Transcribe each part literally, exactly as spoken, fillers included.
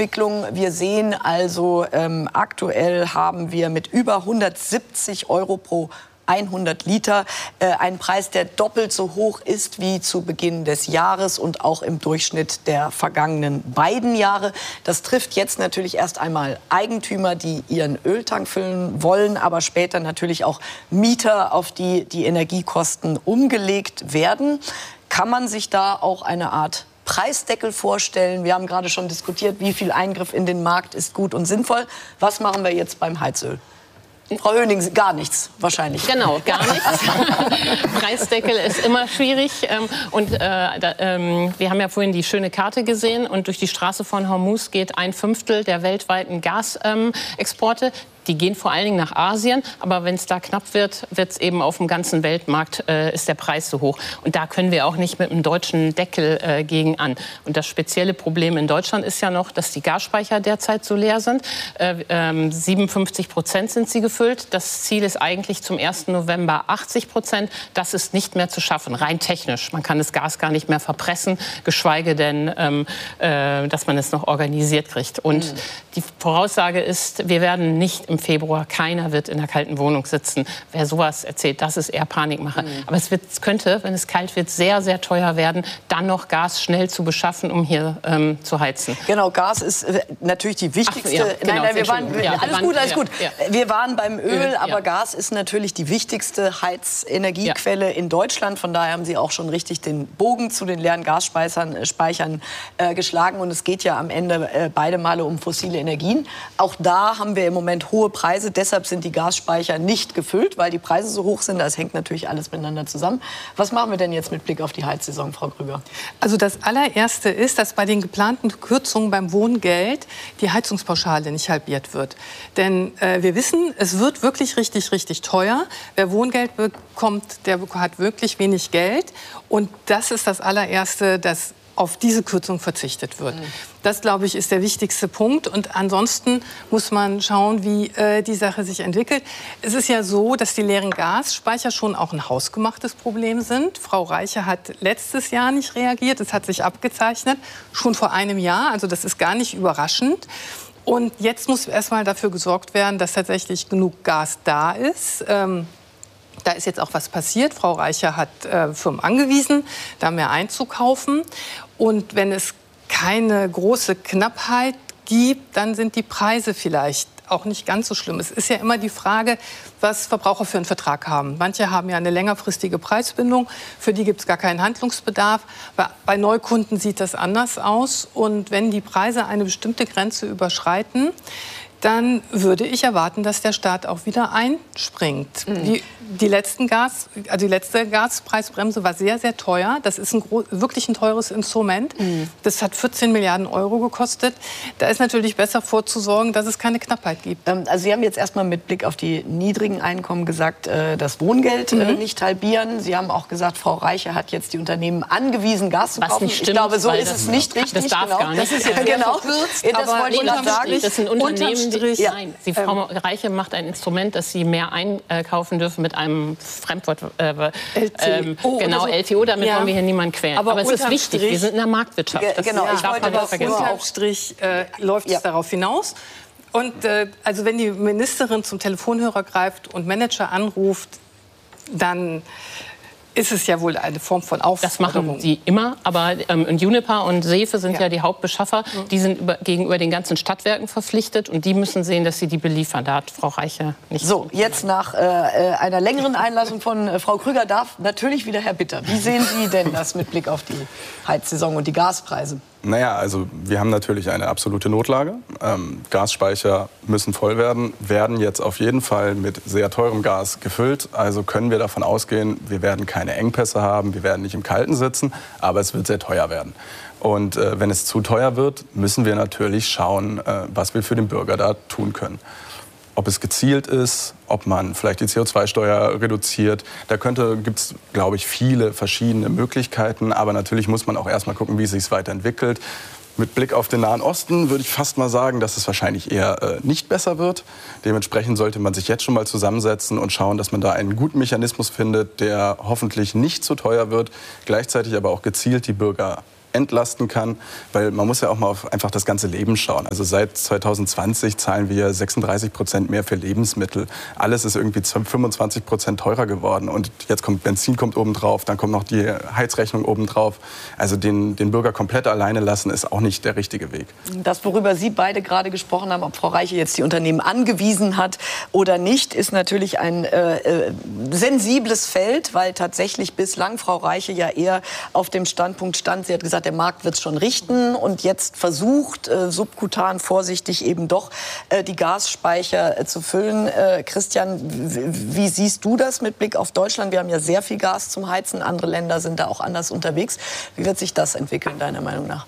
Preisentwicklung. Wir sehen also, ähm, aktuell haben wir mit über hundertsiebzig Euro pro hundert Liter äh, einen Preis, der doppelt so hoch ist wie zu Beginn des Jahres und auch im Durchschnitt der vergangenen beiden Jahre. Das trifft jetzt natürlich erst einmal Eigentümer, die ihren Öltank füllen wollen, aber später natürlich auch Mieter, auf die die Energiekosten umgelegt werden. Kann man sich da auch eine Art Preisdeckel vorstellen? Wir haben gerade schon diskutiert, wie viel Eingriff in den Markt ist gut und sinnvoll. Was machen wir jetzt beim Heizöl? Frau Höning, gar nichts wahrscheinlich. Genau, gar nichts. Preisdeckel ist immer schwierig. Und äh, da, ähm, wir haben ja vorhin die schöne Karte gesehen. Und durch die Straße von Hormuz geht ein Fünftel der weltweiten Gasexporte. Ähm, Die gehen vor allen Dingen nach Asien, aber wenn es da knapp wird, wird es eben auf dem ganzen Weltmarkt, äh, ist der Preis so hoch. Und da können wir auch nicht mit einem deutschen Deckel äh, gegen an. Und das spezielle Problem in Deutschland ist ja noch, dass die Gasspeicher derzeit so leer sind. Äh, ähm, siebenundfünfzig Prozent sind sie gefüllt. Das Ziel ist eigentlich zum ersten November achtzig Prozent. Das ist nicht mehr zu schaffen, rein technisch. Man kann das Gas gar nicht mehr verpressen, geschweige denn, ähm, äh, dass man es noch organisiert kriegt. Und mhm. die Voraussage ist, wir werden nicht im Februar, keiner wird in der kalten Wohnung sitzen. Wer sowas erzählt, das ist eher Panikmache. Mhm. Aber es, wird, es könnte, wenn es kalt wird, sehr, sehr teuer werden, dann noch Gas schnell zu beschaffen, um hier ähm, zu heizen. Genau, Gas ist äh, natürlich die wichtigste... Ach, ja, genau, nein, nein, wir waren, wir, ja, alles waren, gut, alles ja, gut. Ja. Wir waren beim Öl, Öl aber ja. Gas ist natürlich die wichtigste Heizenergiequelle ja. in Deutschland. Von daher haben Sie auch schon richtig den Bogen zu den leeren Gasspeichern äh, Speichern, äh, geschlagen. Und es geht ja am Ende äh, beide Male um fossile Energien. Auch da haben wir im Moment hohe Preise. Deshalb sind die Gasspeicher nicht gefüllt, weil die Preise so hoch sind. Das hängt natürlich alles miteinander zusammen. Was machen wir denn jetzt mit Blick auf die Heizsaison, Frau Krüger? Also das allererste ist, dass bei den geplanten Kürzungen beim Wohngeld die Heizungspauschale nicht halbiert wird. Denn äh, wir wissen, es wird wirklich richtig, richtig teuer. Wer Wohngeld bekommt, der hat wirklich wenig Geld. Und das ist das allererste, dass auf diese Kürzung verzichtet wird. Mhm. Das, glaube ich, ist der wichtigste Punkt. Und ansonsten muss man schauen, wie äh, die Sache sich entwickelt. Es ist ja so, dass die leeren Gasspeicher schon auch ein hausgemachtes Problem sind. Frau Reiche hat letztes Jahr nicht reagiert. Es hat sich abgezeichnet, schon vor einem Jahr. Also das ist gar nicht überraschend. Und jetzt muss erstmal dafür gesorgt werden, dass tatsächlich genug Gas da ist. Ähm, Da ist jetzt auch was passiert. Frau Reiche hat äh, Firmen angewiesen, da mehr einzukaufen. Und wenn es keine große Knappheit gibt, dann sind die Preise vielleicht auch nicht ganz so schlimm. Es ist ja immer die Frage, was Verbraucher für einen Vertrag haben. Manche haben ja eine längerfristige Preisbindung, für die gibt es gar keinen Handlungsbedarf. Bei, bei Neukunden sieht das anders aus. Und wenn die Preise eine bestimmte Grenze überschreiten, dann würde ich erwarten, dass der Staat auch wieder einspringt. Mhm. Die, die, letzten Gas, also die letzte Gaspreisbremse war sehr, sehr teuer. Das ist ein wirklich ein teures Instrument. Mhm. Das hat vierzehn Milliarden Euro gekostet. Da ist natürlich besser vorzusorgen, dass es keine Knappheit gibt. Ähm, also Sie haben jetzt erstmal mit Blick auf die niedrigen Einkommen gesagt, äh, das Wohngeld mhm. äh, nicht halbieren. Sie haben auch gesagt, Frau Reiche hat jetzt die Unternehmen angewiesen, Gas zu Was kaufen. Nicht stimmt, ich glaube, so ist das, es nicht richtig. Das darf genau. gar nicht. Das ist jetzt genau. Verkürzt, das wollte ich gerade sagen. Das sind Unternehmen, Strich, ja. Nein, die Frau Reiche macht ein Instrument, dass sie mehr einkaufen dürfen mit einem Fremdwort, äh, L T O, ähm, genau, so. L T O, damit ja. wollen wir hier niemanden quälen. Aber, Aber es ist wichtig, wir sind in der Marktwirtschaft. Das genau, ja, ich wollte aber das unterm Strich äh, läuft es ja. darauf hinaus. Und äh, also wenn die Ministerin zum Telefonhörer greift und Manager anruft, dann ist es ja wohl eine Form von Aufforderung. Das machen sie immer, aber ähm, und Uniper und Sefe sind ja, ja die Hauptbeschaffer. Mhm. Die sind über, gegenüber den ganzen Stadtwerken verpflichtet und die müssen sehen, dass sie die beliefern. Da hat Frau Reiche nicht. So, jetzt nach äh, einer längeren Einlassung von äh, Frau Krüger darf natürlich wieder Herr Bitter. Wie sehen Sie denn das mit Blick auf die Heizsaison und die Gaspreise? Naja, also wir haben natürlich eine absolute Notlage. Ähm, Gasspeicher müssen voll werden, werden jetzt auf jeden Fall mit sehr teurem Gas gefüllt. Also können wir davon ausgehen, wir werden keine Engpässe haben, wir werden nicht im Kalten sitzen, aber es wird sehr teuer werden. Und äh, wenn es zu teuer wird, müssen wir natürlich schauen, äh, was wir für den Bürger da tun können. Ob es gezielt ist, ob man vielleicht die C O zwei Steuer reduziert. Da gibt es, glaube ich, viele verschiedene Möglichkeiten. Aber natürlich muss man auch erst mal gucken, wie es sich weiterentwickelt. Mit Blick auf den Nahen Osten würde ich fast mal sagen, dass es wahrscheinlich eher äh, nicht besser wird. Dementsprechend sollte man sich jetzt schon mal zusammensetzen und schauen, dass man da einen guten Mechanismus findet, der hoffentlich nicht zu teuer wird, gleichzeitig aber auch gezielt die Bürger entlasten kann, weil man muss ja auch mal auf einfach das ganze Leben schauen. Also seit zwanzig zwanzig zahlen wir sechsunddreißig Prozent mehr für Lebensmittel. Alles ist irgendwie fünfundzwanzig Prozent teurer geworden und jetzt kommt Benzin kommt obendrauf, dann kommt noch die Heizrechnung obendrauf. Also den, den Bürger komplett alleine lassen ist auch nicht der richtige Weg. Das, worüber Sie beide gerade gesprochen haben, ob Frau Reiche jetzt die Unternehmen angewiesen hat oder nicht, ist natürlich ein äh, äh, sensibles Feld, weil tatsächlich bislang Frau Reiche ja eher auf dem Standpunkt stand, sie hat gesagt, der Markt wird es schon richten und jetzt versucht, äh, subkutan vorsichtig eben doch äh, die Gasspeicher äh, zu füllen. Äh, Christian, wie siehst du das mit Blick auf Deutschland? Wir haben ja sehr viel Gas zum Heizen, andere Länder sind da auch anders unterwegs. Wie wird sich das entwickeln, deiner Meinung nach?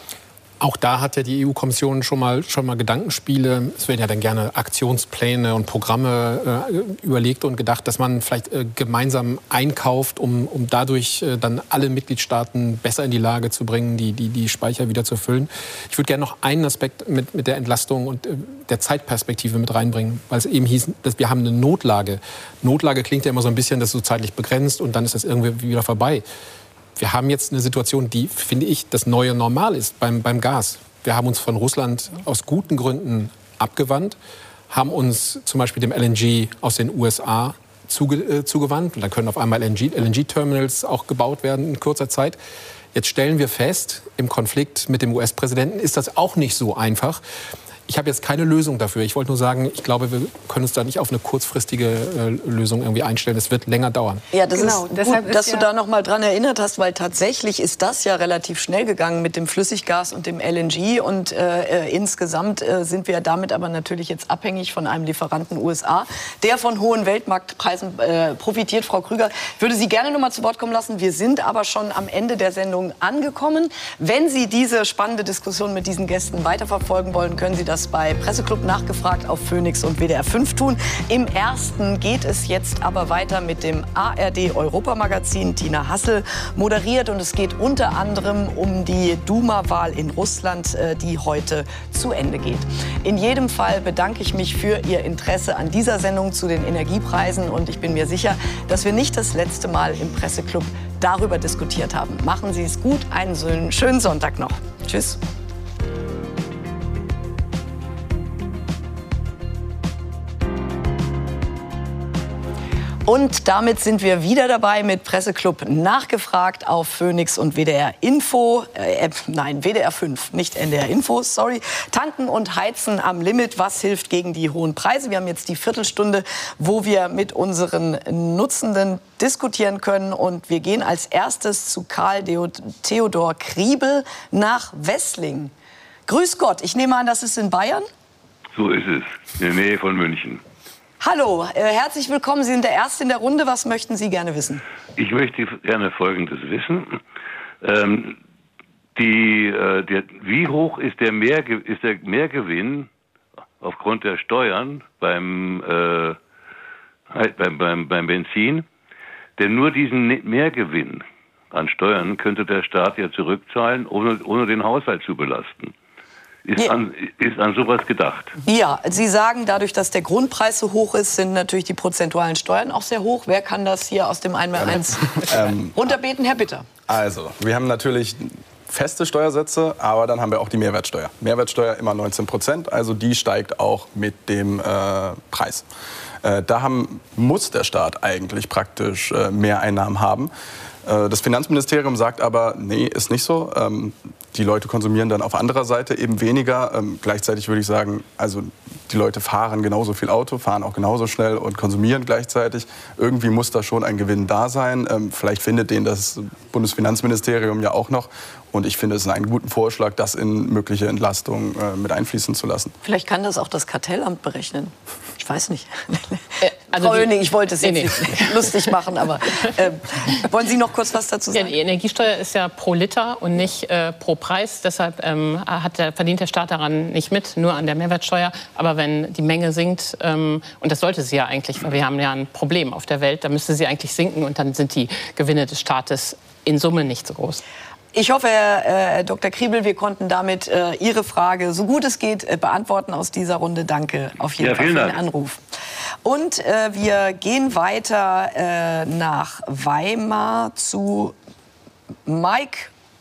Auch da hat ja die E U-Kommission schon mal, schon mal Gedankenspiele. Es werden ja dann gerne Aktionspläne und Programme äh, überlegt und gedacht, dass man vielleicht äh, gemeinsam einkauft, um, um dadurch äh, dann alle Mitgliedstaaten besser in die Lage zu bringen, die, die, die Speicher wieder zu füllen. Ich würde gerne noch einen Aspekt mit, mit der Entlastung und äh, der Zeitperspektive mit reinbringen, weil es eben hieß, dass wir haben eine Notlage. Notlage klingt ja immer so ein bisschen, das ist so zeitlich begrenzt und dann ist das irgendwie wieder vorbei. Wir haben jetzt eine Situation, die, finde ich, das neue Normal ist beim, beim Gas. Wir haben uns von Russland aus guten Gründen abgewandt, haben uns zum Beispiel dem L N G aus den U S A zuge, äh, zugewandt. Und da können auf einmal L N G-Terminals auch gebaut werden in kurzer Zeit. Jetzt stellen wir fest, im Konflikt mit dem U S-Präsidenten ist das auch nicht so einfach. Ich habe jetzt keine Lösung dafür. Ich wollte nur sagen, ich glaube, wir können uns da nicht auf eine kurzfristige äh, Lösung irgendwie einstellen. Es wird länger dauern. Ja, das genau, ist deshalb gut, ist dass ja du da noch mal dran erinnert hast, weil tatsächlich ist das ja relativ schnell gegangen mit dem Flüssiggas und dem L N G. Und äh, insgesamt äh, sind wir damit aber natürlich jetzt abhängig von einem Lieferanten U S A, der von hohen Weltmarktpreisen äh, profitiert. Frau Krüger, ich würde Sie gerne noch mal zu Wort kommen lassen. Wir sind aber schon am Ende der Sendung angekommen. Wenn Sie diese spannende Diskussion mit diesen Gästen weiterverfolgen wollen, können Sie das bei Presseclub nachgefragt auf Phoenix und W D R fünf tun. Im ersten geht es jetzt aber weiter mit dem A R D-Europamagazin. Tina Hassel moderiert und es geht unter anderem um die Duma-Wahl in Russland, die heute zu Ende geht. In jedem Fall bedanke ich mich für Ihr Interesse an dieser Sendung zu den Energiepreisen und ich bin mir sicher, dass wir nicht das letzte Mal im Presseclub darüber diskutiert haben. Machen Sie es gut, einen schönen Sonntag noch. Tschüss. Und damit sind wir wieder dabei mit Presseclub nachgefragt auf Phoenix und W D R Info. Äh, nein, W D R fünf, nicht N D R Info, sorry. Tanken und Heizen am Limit. Was hilft gegen die hohen Preise? Wir haben jetzt die Viertelstunde, wo wir mit unseren Nutzenden diskutieren können. Und wir gehen als erstes zu Karl Theodor Kriebel nach Wessling. Grüß Gott, ich nehme an, das ist in Bayern? So ist es, in der Nähe von München. Hallo, äh, herzlich willkommen. Sie sind der Erste in der Runde. Was möchten Sie gerne wissen? Ich möchte gerne Folgendes wissen. Ähm, die, äh, der, wie hoch ist der, Mehrge ist der Mehrgewinn aufgrund der Steuern beim, äh, beim, beim, beim Benzin? Denn nur diesen Mehrgewinn an Steuern könnte der Staat ja zurückzahlen, ohne, ohne den Haushalt zu belasten. Ist, ja. an, ist an sowas gedacht? Ja, Sie sagen, dadurch, dass der Grundpreis so hoch ist, sind natürlich die prozentualen Steuern auch sehr hoch. Wer kann das hier aus dem eins mal eins ähm, runterbeten? Herr Bitter. Also, wir haben natürlich feste Steuersätze, aber dann haben wir auch die Mehrwertsteuer. Mehrwertsteuer immer neunzehn Prozent, also die steigt auch mit dem äh, Preis. Äh, da haben, muss der Staat eigentlich praktisch äh, mehr Einnahmen haben. Äh, das Finanzministerium sagt aber, nee, ist nicht so. Ähm, Die Leute konsumieren dann auf anderer Seite eben weniger. Ähm, gleichzeitig würde ich sagen, also die Leute fahren genauso viel Auto, fahren auch genauso schnell und konsumieren gleichzeitig. Irgendwie muss da schon ein Gewinn da sein. Ähm, vielleicht findet den das Bundesfinanzministerium ja auch noch. Und ich finde es einen guten Vorschlag, das in mögliche Entlastungen äh, mit einfließen zu lassen. Vielleicht kann das auch das Kartellamt berechnen. Ich weiß nicht. Äh, also Frau Höning, ich wollte es jetzt nee, nee. nicht lustig machen, aber äh, wollen Sie noch kurz was dazu sagen? Ja, die Energiesteuer ist ja pro Liter und nicht äh, pro Preis. Deshalb ähm, hat der, verdient der Staat daran nicht mit, nur an der Mehrwertsteuer. Aber wenn die Menge sinkt, ähm, und das sollte sie ja eigentlich, weil wir haben ja ein Problem auf der Welt, dann müsste sie eigentlich sinken und dann sind die Gewinne des Staates in Summe nicht so groß. Ich hoffe, Herr äh, Doktor Kriebel, wir konnten damit äh, Ihre Frage so gut es geht äh, beantworten aus dieser Runde. Danke auf jeden ja, Fall für den Dank. Anruf. Und äh, wir gehen weiter äh, nach Weimar zu Mike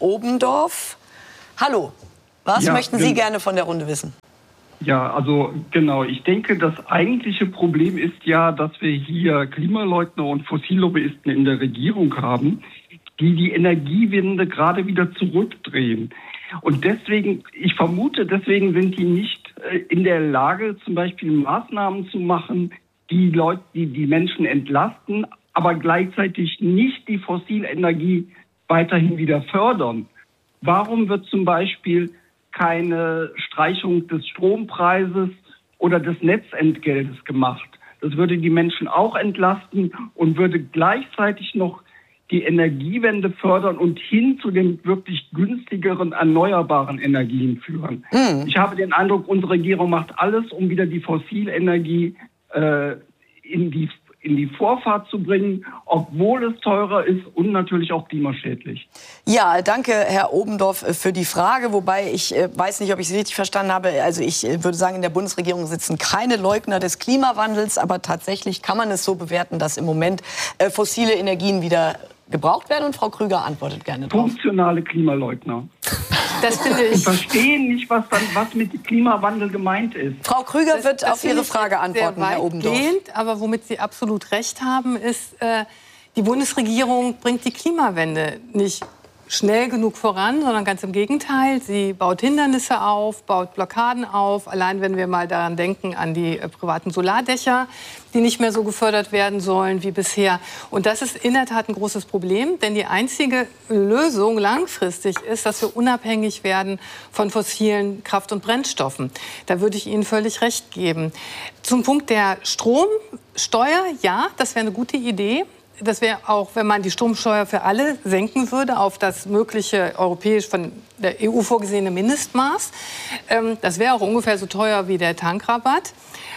Obendorf. Hallo, was Ja, möchten Sie gerne von der Runde wissen? Ja, also genau. Ich denke, das eigentliche Problem ist ja, dass wir hier Klimaleugner und Fossillobbyisten in der Regierung haben, die die Energiewende gerade wieder zurückdrehen. Und deswegen, ich vermute, deswegen sind die nicht in der Lage, zum Beispiel Maßnahmen zu machen, die Leute, die die Menschen entlasten, aber gleichzeitig nicht die Fossilenergie weiterhin wieder fördern. Warum wird zum Beispiel keine Streichung des Strompreises oder des Netzentgeltes gemacht? Das würde die Menschen auch entlasten und würde gleichzeitig noch die Energiewende fördern und hin zu den wirklich günstigeren erneuerbaren Energien führen. Mhm. Ich habe den Eindruck, unsere Regierung macht alles, um wieder die Fossilenergie äh, in die in die Vorfahrt zu bringen, obwohl es teurer ist und natürlich auch klimaschädlich. Ja, danke, Herr Obendorf, für die Frage. Wobei ich äh, weiß nicht, ob ich Sie richtig verstanden habe. Also ich äh, würde sagen, in der Bundesregierung sitzen keine Leugner des Klimawandels. Aber tatsächlich kann man es so bewerten, dass im Moment äh, fossile Energien wieder gebraucht werden. Und Frau Krüger antwortet gerne drauf. Funktionale Klimaleugner. Das finde ich. Ich verstehe nicht, was, dann, was mit Klimawandel gemeint ist. Frau Krüger Das, wird das auf Ihre Frage antworten, sehr Herr Obendorf. weitgehend, aber womit Sie absolut recht haben, ist, äh, die Bundesregierung bringt die Klimawende nicht schnell genug voran, sondern ganz im Gegenteil. Sie baut Hindernisse auf, baut Blockaden auf. Allein wenn wir mal daran denken, an die äh, privaten Solardächer, die nicht mehr so gefördert werden sollen wie bisher. Und das ist in der Tat ein großes Problem, denn die einzige Lösung langfristig ist, dass wir unabhängig werden von fossilen Kraft- und Brennstoffen. Da würde ich Ihnen völlig recht geben. Zum Punkt der Stromsteuer, ja, das wäre eine gute Idee. Das wäre auch, wenn man die Stromsteuer für alle senken würde auf das mögliche europäisch von der E U vorgesehene Mindestmaß. Ähm, das wäre auch ungefähr so teuer wie der Tankrabatt.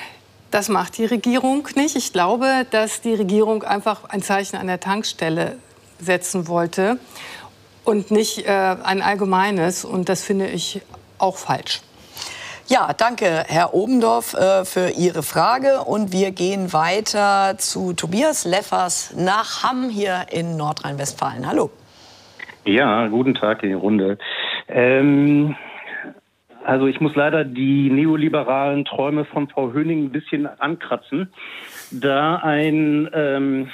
Das macht die Regierung nicht. Ich glaube, dass die Regierung einfach ein Zeichen an der Tankstelle setzen wollte und nicht äh, ein allgemeines. Und das finde ich auch falsch. Ja, danke, Herr Obendorf, äh, für Ihre Frage. Und wir gehen weiter zu Tobias Leffers nach Hamm hier in Nordrhein-Westfalen. Hallo. Ja, guten Tag in die Runde. Ähm, also ich muss leider die neoliberalen Träume von Frau Höning ein bisschen ankratzen, da ein ähm,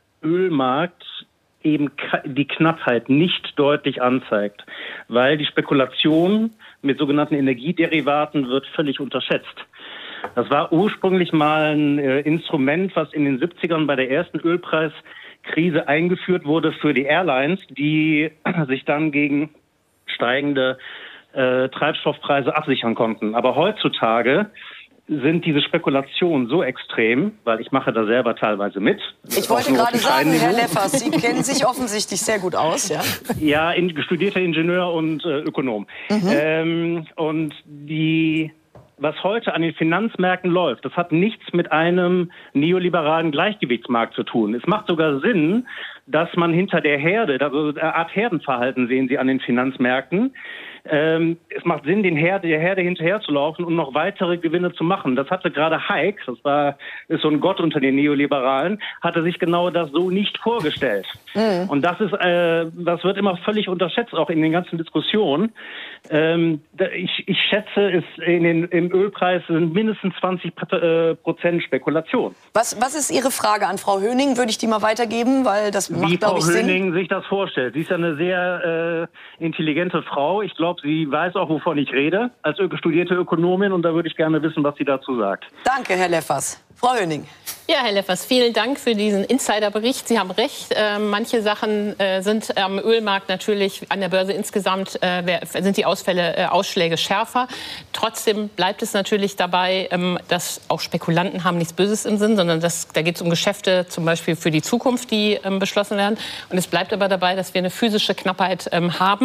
Ölmarkt eben die Knappheit nicht deutlich anzeigt, weil die Spekulation mit sogenannten Energiederivaten wird völlig unterschätzt. Das war ursprünglich mal ein äh, Instrument, was in den siebzigern bei der ersten Ölpreiskrise eingeführt wurde für die Airlines, die sich dann gegen steigende äh, Treibstoffpreise absichern konnten. Aber heutzutage sind diese Spekulationen so extrem, weil ich mache da selber teilweise mit. Ich wollte gerade sagen, Herr Leffers, Sie kennen sich offensichtlich sehr gut aus, ja? Ja, in, studierter Ingenieur und äh, Ökonom. Mhm. Ähm, und die, was heute an den Finanzmärkten läuft, das hat nichts mit einem neoliberalen Gleichgewichtsmarkt zu tun. Es macht sogar Sinn, dass man hinter der Herde, also eine Art Herdenverhalten sehen Sie an den Finanzmärkten. Ähm, es macht Sinn, den Herde, der Herde hinterherzulaufen und noch weitere Gewinne zu machen. Das hatte gerade Hayek, das war ist so ein Gott unter den Neoliberalen, hatte sich genau das so nicht vorgestellt. Mhm. Und das ist, äh, das wird immer völlig unterschätzt, auch in den ganzen Diskussionen. Ähm, ich, ich schätze, es in den, im Ölpreis sind mindestens zwanzig Prozent Spekulation. Was, was ist Ihre Frage an Frau Höning? Würde ich die mal weitergeben, weil das macht, glaube ich, Sinn. Wie Frau Höning sich das vorstellt. Sie ist ja eine sehr äh, intelligente Frau. Ich glaube, sie weiß auch, wovon ich rede, als studierte Ökonomin. Und da würde ich gerne wissen, was sie dazu sagt. Danke, Herr Leffers. Frau Höning. Ja, Herr Leffers, vielen Dank für diesen Insiderbericht. Sie haben recht, äh, manche Sachen äh, sind am Ölmarkt natürlich, an der Börse insgesamt äh, sind die Ausfälle, äh, Ausschläge schärfer. Trotzdem bleibt es natürlich dabei, ähm, dass auch Spekulanten haben nichts Böses im Sinn, sondern das, da geht es um Geschäfte zum Beispiel für die Zukunft, die ähm, beschlossen werden. Und es bleibt aber dabei, dass wir eine physische Knappheit ähm, haben,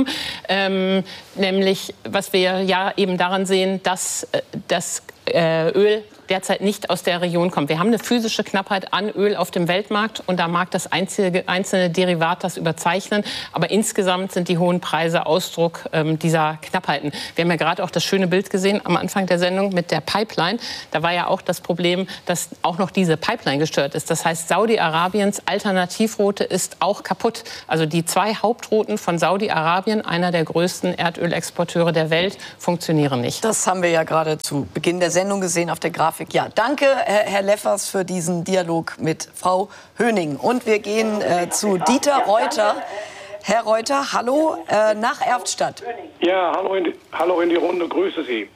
ähm, nämlich was wir ja eben daran sehen, dass äh, das äh, Öl derzeit nicht aus der Region kommt. Wir haben eine physische Knappheit an Öl auf dem Weltmarkt und da mag das einzige, einzelne Derivat das überzeichnen. Aber insgesamt sind die hohen Preise Ausdruck ähm, dieser Knappheiten. Wir haben ja gerade auch das schöne Bild gesehen am Anfang der Sendung mit der Pipeline. Da war ja auch das Problem, dass auch noch diese Pipeline gestört ist. Das heißt, Saudi-Arabiens Alternativroute ist auch kaputt. Also die zwei Hauptrouten von Saudi-Arabien, einer der größten Erdölexporteure der Welt, funktionieren nicht. Das haben wir ja gerade zu Beginn der Sendung gesehen auf der Grafik. Ja, danke, Herr Leffers, für diesen Dialog mit Frau Höning. Und wir gehen äh, zu Dieter Reuter. Herr Reuter, hallo, äh, nach Erftstadt. Ja, hallo in, die, hallo in die Runde, grüße Sie.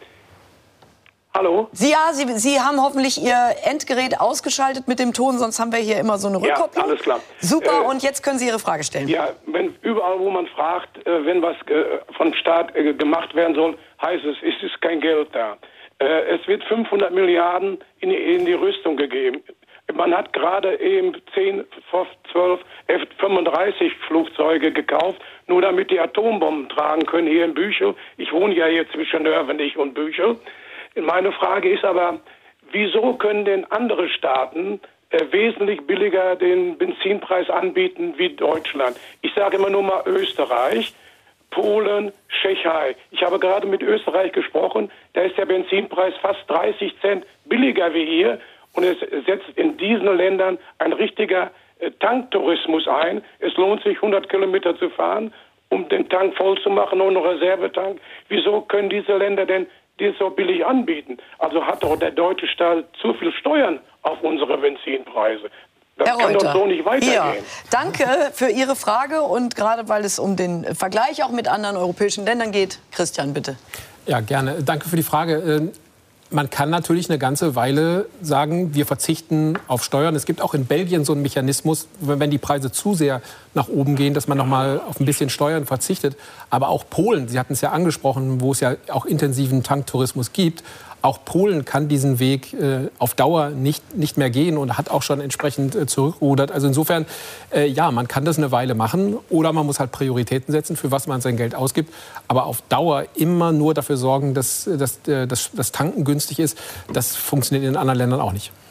Hallo? Sie, ja, Sie, Sie haben hoffentlich Ihr Endgerät ausgeschaltet mit dem Ton, sonst haben wir hier immer so eine Rückkopplung. Ja, alles klar. Super, äh, und jetzt können Sie Ihre Frage stellen. Ja, wenn überall, wo man fragt, äh, wenn was äh, vom Staat äh, gemacht werden soll, heißt es, es ist kein Geld da. Äh, es wird fünfhundert Milliarden in die, in die Rüstung gegeben. Man hat gerade eben zehn, zwölf F fünfunddreißig Flugzeuge gekauft, nur damit die Atombomben tragen können hier in Büchel. Ich wohne ja hier zwischen Nörvenich und Büchel. Meine Frage ist aber, wieso können denn andere Staaten äh, wesentlich billiger den Benzinpreis anbieten wie Deutschland? Ich sage immer nur mal Österreich, Polen, Tschechei. Ich habe gerade mit Österreich gesprochen, da ist der Benzinpreis fast dreißig Cent billiger wie hier. Und es setzt in diesen Ländern ein richtiger äh, Tanktourismus ein. Es lohnt sich, hundert Kilometer zu fahren, um den Tank voll zu machen ohne Reservetank. Wieso können diese Länder denn die so billig anbieten? Also hat doch der deutsche Staat zu viel Steuern auf unsere Benzinpreise. Das Herr kann Reuter, doch so nicht weitergehen. Ja, danke für Ihre Frage. Und gerade weil es um den Vergleich auch mit anderen europäischen Ländern geht, Christian, bitte. Ja, gerne. Danke für die Frage. Man kann natürlich eine ganze Weile sagen, wir verzichten auf Steuern. Es gibt auch in Belgien so einen Mechanismus, wenn die Preise zu sehr nach oben gehen, dass man noch mal auf ein bisschen Steuern verzichtet. Aber auch Polen, Sie hatten es ja angesprochen, wo es ja auch intensiven Tanktourismus gibt, auch Polen kann diesen Weg äh, auf Dauer nicht, nicht mehr gehen und hat auch schon entsprechend äh, zurückgerudert. Also insofern, äh, ja, man kann das eine Weile machen oder man muss halt Prioritäten setzen, für was man sein Geld ausgibt. Aber auf Dauer immer nur dafür sorgen, dass, dass, äh, dass das Tanken günstig ist, das funktioniert in anderen Ländern auch nicht.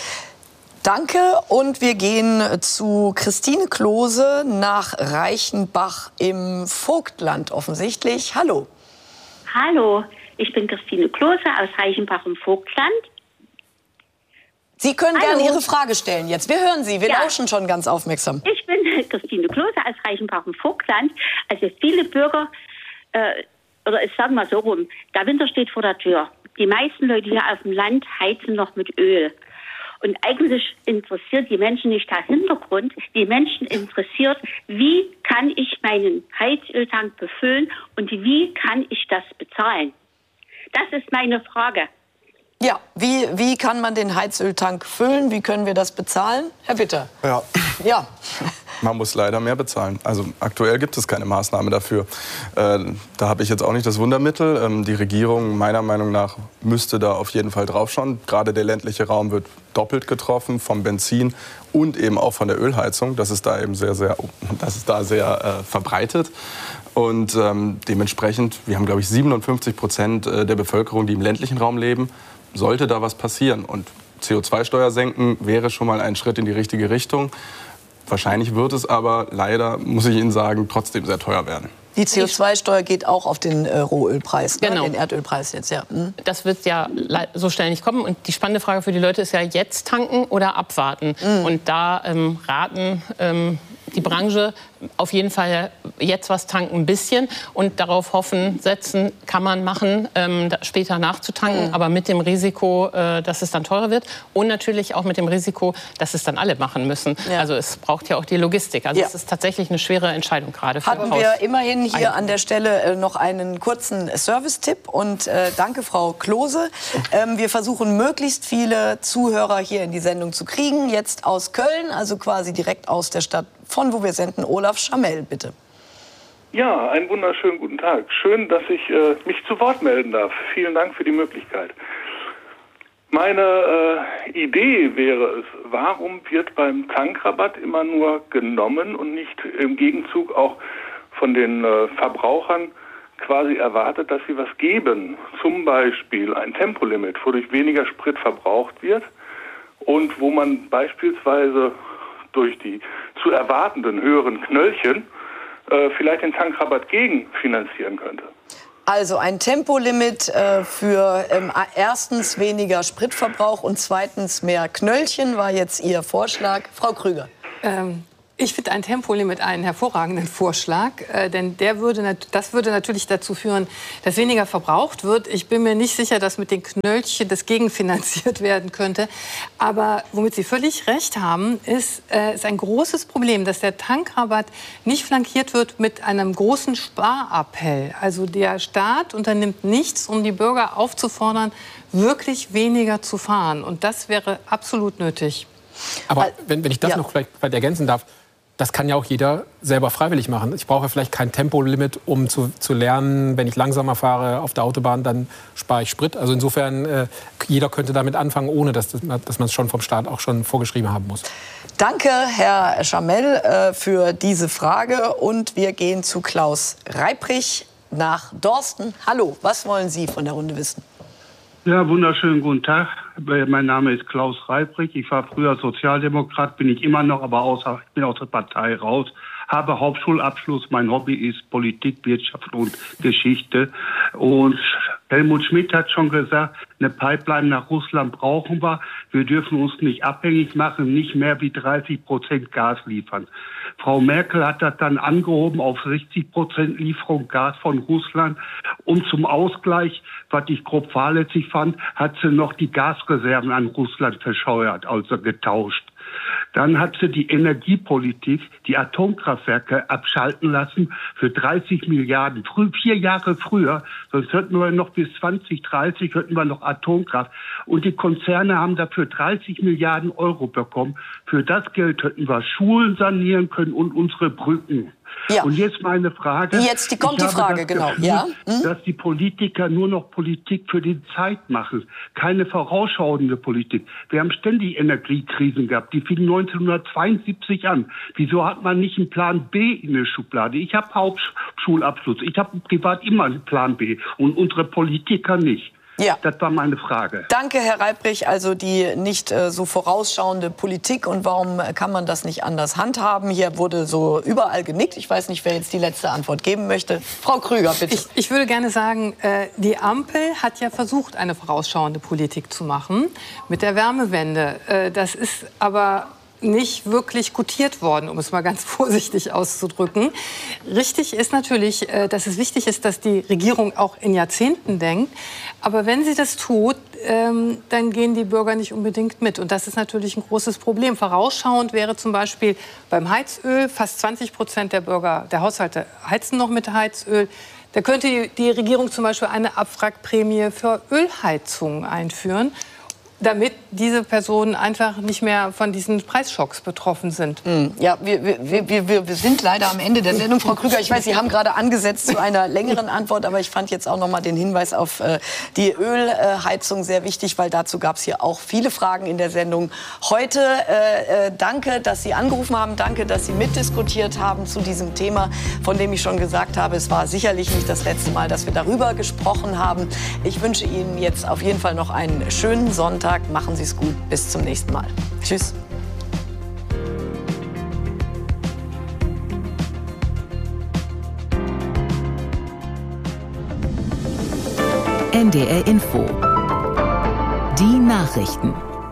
Danke, und wir gehen zu Christine Klose nach Reichenbach im Vogtland offensichtlich. Hallo. Hallo. Ich bin Christine Klose aus Reichenbach im Vogtland. Sie können Hallo. gerne Ihre Frage stellen jetzt. Wir hören Sie, wir ja. lauschen schon ganz aufmerksam. Ich bin Christine Klose aus Reichenbach im Vogtland. Also viele Bürger, äh, oder ich sage mal so rum, der Winter steht vor der Tür. Die meisten Leute hier auf dem Land heizen noch mit Öl. Und eigentlich interessiert die Menschen nicht der Hintergrund. Die Menschen interessiert, wie kann ich meinen Heizöltank befüllen und wie kann ich das bezahlen? Das ist meine Frage. Ja, wie, wie kann man den Heizöltank füllen? Wie können wir das bezahlen? Herr Witter. Ja. Ja. Man muss leider mehr bezahlen. Also aktuell gibt es keine Maßnahme dafür. Äh, da habe ich jetzt auch nicht das Wundermittel. Ähm, die Regierung, meiner Meinung nach, müsste da auf jeden Fall draufschauen. Gerade der ländliche Raum wird doppelt getroffen vom Benzin und eben auch von der Ölheizung. Das ist da eben sehr, sehr, das ist da sehr äh, verbreitet. Und ähm, dementsprechend, wir haben, glaube ich, siebenundfünfzig Prozent der Bevölkerung, die im ländlichen Raum leben, sollte da was passieren. Und C O zwei Steuer senken wäre schon mal ein Schritt in die richtige Richtung. Wahrscheinlich wird es aber leider, muss ich Ihnen sagen, trotzdem sehr teuer werden. Die C O zwei Steuer geht auch auf den äh, Rohölpreis, ne? Genau. Den Erdölpreis jetzt, ja. Hm. Das wird ja so schnell nicht kommen. Und die spannende Frage für die Leute ist ja, jetzt tanken oder abwarten. Mhm. Und da ähm, raten ähm, die Branche auf jeden Fall jetzt was tanken, ein bisschen. Und darauf hoffen, setzen, kann man machen, ähm, später nachzutanken. Mhm. Aber mit dem Risiko, äh, dass es dann teurer wird. Und natürlich auch mit dem Risiko, dass es dann alle machen müssen. Ja. Also es braucht ja auch die Logistik. Also ja. es ist tatsächlich eine schwere Entscheidung gerade für Hatten wir immerhin hier an der Stelle äh, noch einen kurzen Service-Tipp. Und äh, danke, Frau Klose. Ähm, wir versuchen, möglichst viele Zuhörer hier in die Sendung zu kriegen. Jetzt aus Köln, also quasi direkt aus der Stadt, von wo wir senden. Olaf Schamell, bitte. Ja, einen wunderschönen guten Tag. Schön, dass ich äh, mich zu Wort melden darf. Vielen Dank für die Möglichkeit. Meine äh, Idee wäre es, warum wird beim Tankrabatt immer nur genommen und nicht im Gegenzug auch von den äh, Verbrauchern quasi erwartet, dass sie was geben. Zum Beispiel ein Tempolimit, wodurch weniger Sprit verbraucht wird und wo man beispielsweise durch die zu erwartenden höheren Knöllchen äh, vielleicht den Tankrabatt gegenfinanzieren könnte. Also ein Tempolimit äh, für ähm, erstens weniger Spritverbrauch und zweitens mehr Knöllchen war jetzt Ihr Vorschlag. Frau Krüger. Ähm. Ich finde ein Tempolimit einen hervorragenden Vorschlag, äh, denn der würde, das würde natürlich dazu führen, dass weniger verbraucht wird. Ich bin mir nicht sicher, dass mit den Knöllchen das gegenfinanziert werden könnte. Aber womit Sie völlig recht haben, ist, äh, ist ein großes Problem, dass der Tankrabatt nicht flankiert wird mit einem großen Sparappell. Also der Staat unternimmt nichts, um die Bürger aufzufordern, wirklich weniger zu fahren. Und das wäre absolut nötig. Aber wenn, wenn ich das ja. noch vielleicht ergänzen darf, das kann ja auch jeder selber freiwillig machen. Ich brauche vielleicht kein Tempolimit, um zu, zu lernen, wenn ich langsamer fahre auf der Autobahn, dann spare ich Sprit. Also insofern, äh, jeder könnte damit anfangen, ohne dass, dass man es schon vom Staat auch schon vorgeschrieben haben muss. Danke, Herr Schamell, äh, für diese Frage. Und wir gehen zu Klaus Reiprich nach Dorsten. Hallo, was wollen Sie von der Runde wissen? Ja, wunderschönen guten Tag. Mein Name ist Klaus Reiprich. Ich war früher Sozialdemokrat, bin ich immer noch, aber außer, ich bin aus der Partei raus. Habe Hauptschulabschluss. Mein Hobby ist Politik, Wirtschaft und Geschichte. Und Helmut Schmidt hat schon gesagt, eine Pipeline nach Russland brauchen wir. Wir dürfen uns nicht abhängig machen, nicht mehr wie dreißig Prozent Gas liefern. Frau Merkel hat das dann angehoben auf sechzig Prozent Lieferung Gas von Russland. Und zum Ausgleich, was ich grob fahrlässig fand, hat sie noch die Gasreserven an Russland verscheuert, also getauscht. Dann hat sie die Energiepolitik, die Atomkraftwerke abschalten lassen für dreißig Milliarden. Früh, vier Jahre früher, sonst hätten wir noch bis zwanzig dreißig, hätten wir noch Atomkraft. Und die Konzerne haben dafür dreißig Milliarden Euro bekommen. Für das Geld hätten wir Schulen sanieren können und unsere Brücken. Ja. Und jetzt meine Frage. Jetzt die, kommt die Frage, genau. Gefühl, ja? Hm? Dass die Politiker nur noch Politik für die Zeit machen. Keine vorausschauende Politik. Wir haben ständig Energiekrisen gehabt. Die fingen neunzehnhundertzweiundsiebzig an. Wieso hat man nicht einen Plan B in der Schublade? Ich habe Hauptschulabschluss. Ich habe privat immer einen Plan B. Und unsere Politiker nicht. Ja. Das war meine Frage. Danke, Herr Reiprich. Also die nicht äh, so vorausschauende Politik und warum kann man das nicht anders handhaben? Hier wurde so überall genickt. Ich weiß nicht, wer jetzt die letzte Antwort geben möchte. Frau Krüger, bitte. Ich, ich würde gerne sagen, äh, die Ampel hat ja versucht, eine vorausschauende Politik zu machen mit der Wärmewende. Äh, das ist aber nicht wirklich gutiert worden, um es mal ganz vorsichtig auszudrücken. Richtig ist natürlich, dass es wichtig ist, dass die Regierung auch in Jahrzehnten denkt. Aber wenn sie das tut, dann gehen die Bürger nicht unbedingt mit. Und das ist natürlich ein großes Problem. Vorausschauend wäre zum Beispiel beim Heizöl, fast zwanzig Prozent der Bürger, der Haushalte heizen noch mit Heizöl. Da könnte die Regierung zum Beispiel eine Abwrackprämie für Ölheizungen einführen, damit diese Personen einfach nicht mehr von diesen Preisschocks betroffen sind. Ja, wir, wir, wir, wir sind leider am Ende der Sendung. Frau Krüger, ich weiß, Sie haben gerade angesetzt zu einer längeren Antwort, aber ich fand jetzt auch noch mal den Hinweis auf äh, die Ölheizung sehr wichtig, weil dazu gab es hier auch viele Fragen in der Sendung. Heute äh, äh, danke, dass Sie angerufen haben, danke, dass Sie mitdiskutiert haben zu diesem Thema, von dem ich schon gesagt habe, es war sicherlich nicht das letzte Mal, dass wir darüber gesprochen haben. Ich wünsche Ihnen jetzt auf jeden Fall noch einen schönen Sonntag. Machen Sie es gut. Bis zum nächsten Mal. Tschüss. N D R Info. Die Nachrichten.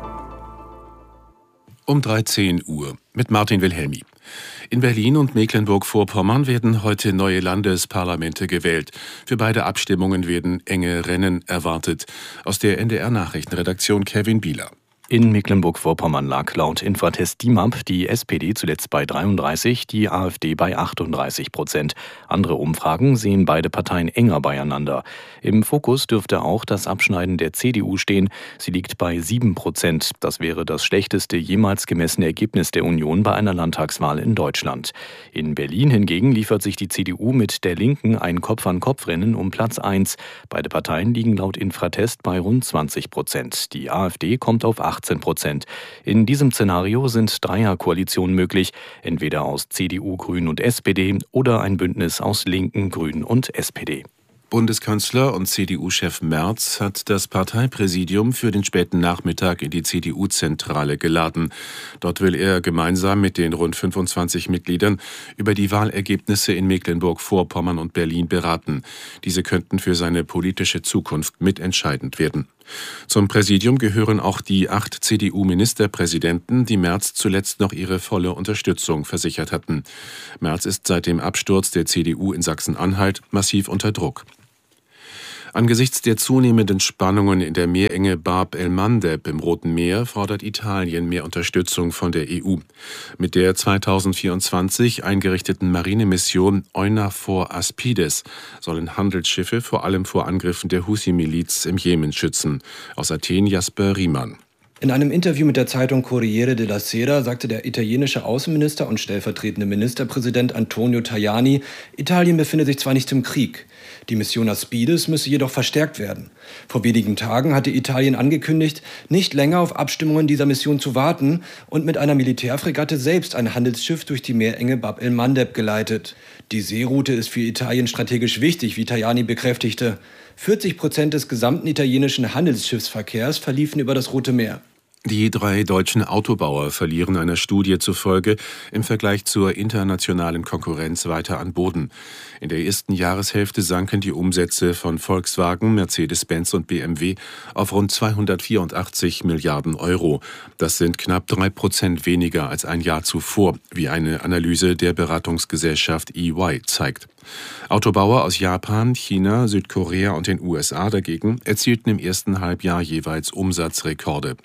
Um dreizehn Uhr mit Martin Wilhelmi. In Berlin und Mecklenburg-Vorpommern werden heute neue Landesparlamente gewählt. Für beide Abstimmungen werden enge Rennen erwartet. Aus der N D R-Nachrichtenredaktion Kevin Bieler. In Mecklenburg-Vorpommern lag laut Infratest D I M A P die S P D zuletzt bei dreiunddreißig, die AfD bei achtunddreißig Prozent. Andere Umfragen sehen beide Parteien enger beieinander. Im Fokus dürfte auch das Abschneiden der C D U stehen. Sie liegt bei sieben Prozent. Das wäre das schlechteste jemals gemessene Ergebnis der Union bei einer Landtagswahl in Deutschland. In Berlin hingegen liefert sich die C D U mit der Linken ein Kopf-an-Kopf-Rennen um Platz eins. Beide Parteien liegen laut Infratest bei rund zwanzig Prozent. Die AfD kommt auf achtzehn Prozent. In diesem Szenario sind Dreierkoalitionen möglich, entweder aus C D U, Grünen und S P D oder ein Bündnis aus Linken, Grünen und S P D. Bundeskanzler und C D U-Chef Merz hat das Parteipräsidium für den späten Nachmittag in die C D U-Zentrale geladen. Dort will er gemeinsam mit den rund fünfundzwanzig Mitgliedern über die Wahlergebnisse in Mecklenburg-Vorpommern und Berlin beraten. Diese könnten für seine politische Zukunft mitentscheidend werden. Zum Präsidium gehören auch die acht C D U-Ministerpräsidenten, die Merz zuletzt noch ihre volle Unterstützung versichert hatten. Merz ist seit dem Absturz der C D U in Sachsen-Anhalt massiv unter Druck. Angesichts der zunehmenden Spannungen in der Meerenge Bab el-Mandeb im Roten Meer fordert Italien mehr Unterstützung von der E U. Mit der zweitausendvierundzwanzig eingerichteten Marinemission EUNAVFOR Aspides sollen Handelsschiffe vor allem vor Angriffen der Huthi-Miliz im Jemen schützen. Aus Athen Jasper Riemann. In einem Interview mit der Zeitung Corriere della Sera sagte der italienische Außenminister und stellvertretende Ministerpräsident Antonio Tajani, Italien befinde sich zwar nicht im Krieg, die Mission Aspides müsse jedoch verstärkt werden. Vor wenigen Tagen hatte Italien angekündigt, nicht länger auf Abstimmungen dieser Mission zu warten und mit einer Militärfregatte selbst ein Handelsschiff durch die Meerenge Bab el-Mandeb geleitet. Die Seeroute ist für Italien strategisch wichtig, wie Tajani bekräftigte. vierzig Prozent des gesamten italienischen Handelsschiffsverkehrs verliefen über das Rote Meer. Die drei deutschen Autobauer verlieren einer Studie zufolge im Vergleich zur internationalen Konkurrenz weiter an Boden. In der ersten Jahreshälfte sanken die Umsätze von Volkswagen, Mercedes-Benz und B M W auf rund zweihundertvierundachtzig Milliarden Euro. Das sind knapp drei Prozent weniger als ein Jahr zuvor, wie eine Analyse der Beratungsgesellschaft E Y zeigt. Autobauer aus Japan, China, Südkorea und den U S A dagegen erzielten im ersten Halbjahr jeweils Umsatzrekorde.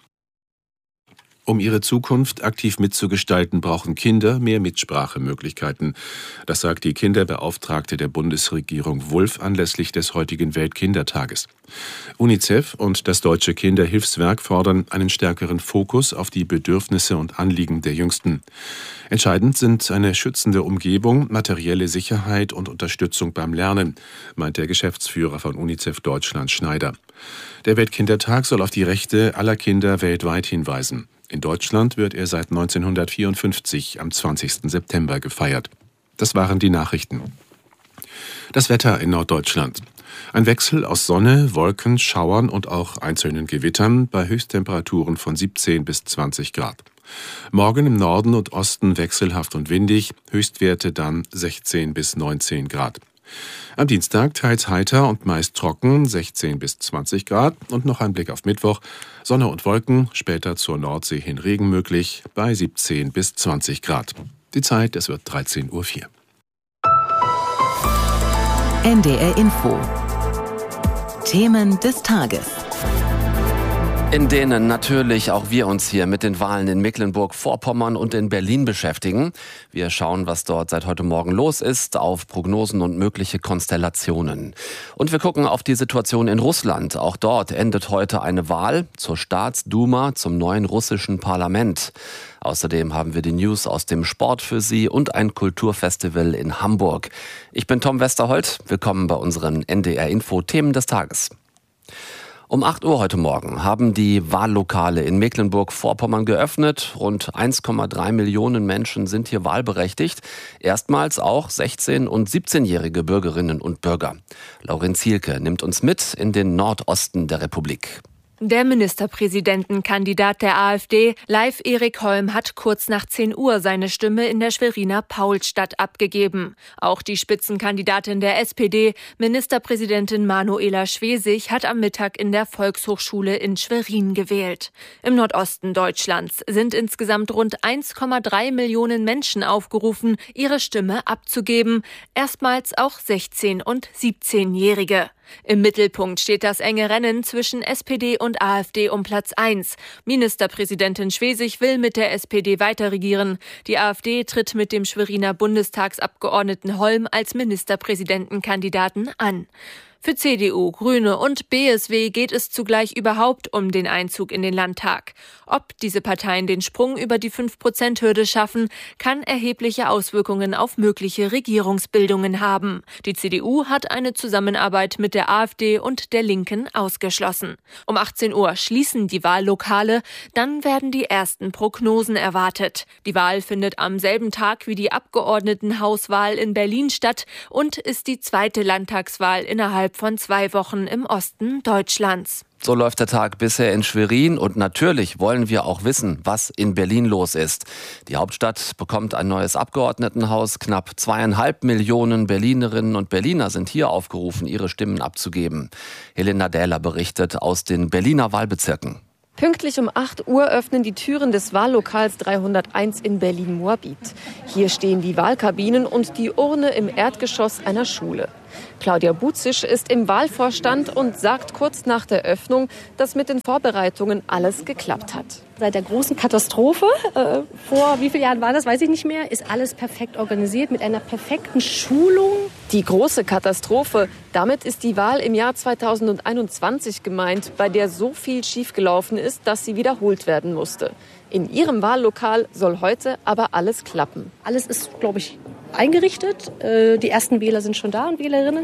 Um ihre Zukunft aktiv mitzugestalten, brauchen Kinder mehr Mitsprachemöglichkeiten. Das sagt die Kinderbeauftragte der Bundesregierung Wulff anlässlich des heutigen Weltkindertages. UNICEF und das Deutsche Kinderhilfswerk fordern einen stärkeren Fokus auf die Bedürfnisse und Anliegen der Jüngsten. Entscheidend sind eine schützende Umgebung, materielle Sicherheit und Unterstützung beim Lernen, meint der Geschäftsführer von UNICEF Deutschland Schneider. Der Weltkindertag soll auf die Rechte aller Kinder weltweit hinweisen. In Deutschland wird er seit neunzehnhundertvierundfünfzig am zwanzigsten September gefeiert. Das waren die Nachrichten. Das Wetter in Norddeutschland. Ein Wechsel aus Sonne, Wolken, Schauern und auch einzelnen Gewittern bei Höchsttemperaturen von siebzehn bis zwanzig Grad. Morgen im Norden und Osten wechselhaft und windig, Höchstwerte dann sechzehn bis neunzehn Grad. Am Dienstag teils heiter und meist trocken, sechzehn bis zwanzig Grad. Und noch ein Blick auf Mittwoch. Sonne und Wolken, später zur Nordsee hin Regen möglich, bei siebzehn bis zwanzig Grad. Die Zeit, es wird dreizehn Uhr vier. N D R Info. Themen des Tages. In denen natürlich auch wir uns hier mit den Wahlen in Mecklenburg-Vorpommern und in Berlin beschäftigen. Wir schauen, was dort seit heute Morgen los ist, auf Prognosen und mögliche Konstellationen. Und wir gucken auf die Situation in Russland. Auch dort endet heute eine Wahl zur Staatsduma, zum neuen russischen Parlament. Außerdem haben wir die News aus dem Sport für Sie und ein Kulturfestival in Hamburg. Ich bin Tom Westerholt. Willkommen bei unseren N D R Info Themen des Tages. Um acht Uhr heute Morgen haben die Wahllokale in Mecklenburg-Vorpommern geöffnet. Rund eins Komma drei Millionen Menschen sind hier wahlberechtigt. Erstmals auch sechzehn- und siebzehnjährige Bürgerinnen und Bürger. Laurin Zielke nimmt uns mit in den Nordosten der Republik. Der Ministerpräsidentenkandidat der AfD, Leif Erik Holm, hat kurz nach zehn Uhr seine Stimme in der Schweriner Paulstadt abgegeben. Auch die Spitzenkandidatin der S P D, Ministerpräsidentin Manuela Schwesig, hat am Mittag in der Volkshochschule in Schwerin gewählt. Im Nordosten Deutschlands sind insgesamt rund eins Komma drei Millionen Menschen aufgerufen, ihre Stimme abzugeben. Erstmals auch sechzehn- und siebzehnjährige. Im Mittelpunkt steht das enge Rennen zwischen S P D und AfD um Platz eins. Ministerpräsidentin Schwesig will mit der S P D weiterregieren. Die AfD tritt mit dem Schweriner Bundestagsabgeordneten Holm als Ministerpräsidentenkandidaten an. Für C D U, Grüne und B S W geht es zugleich überhaupt um den Einzug in den Landtag. Ob diese Parteien den Sprung über die fünf Prozent Hürde schaffen, kann erhebliche Auswirkungen auf mögliche Regierungsbildungen haben. Die C D U hat eine Zusammenarbeit mit der AfD und der Linken ausgeschlossen. Um achtzehn Uhr schließen die Wahllokale, dann werden die ersten Prognosen erwartet. Die Wahl findet am selben Tag wie die Abgeordnetenhauswahl in Berlin statt und ist die zweite Landtagswahl innerhalb innerhalb von zwei Wochen im Osten Deutschlands. So läuft der Tag bisher in Schwerin und natürlich wollen wir auch wissen, was in Berlin los ist. Die Hauptstadt bekommt ein neues Abgeordnetenhaus. Knapp zweieinhalb Millionen Berlinerinnen und Berliner sind hier aufgerufen, ihre Stimmen abzugeben. Helena Dähler berichtet aus den Berliner Wahlbezirken. Pünktlich um acht Uhr öffnen die Türen des Wahllokals dreihunderteins in Berlin-Moabit. Hier stehen die Wahlkabinen und die Urne im Erdgeschoss einer Schule. Claudia Buzisch ist im Wahlvorstand und sagt kurz nach der Öffnung, dass mit den Vorbereitungen alles geklappt hat. Seit der großen Katastrophe, äh, vor wie vielen Jahren war das, weiß ich nicht mehr, ist alles perfekt organisiert mit einer perfekten Schulung. Die große Katastrophe, damit ist die Wahl im Jahr zweitausendeinundzwanzig gemeint, bei der so viel schiefgelaufen ist, dass sie wiederholt werden musste. In ihrem Wahllokal soll heute aber alles klappen. Alles ist, glaube ich, eingerichtet. Äh, die ersten Wähler sind schon da und Wählerinnen.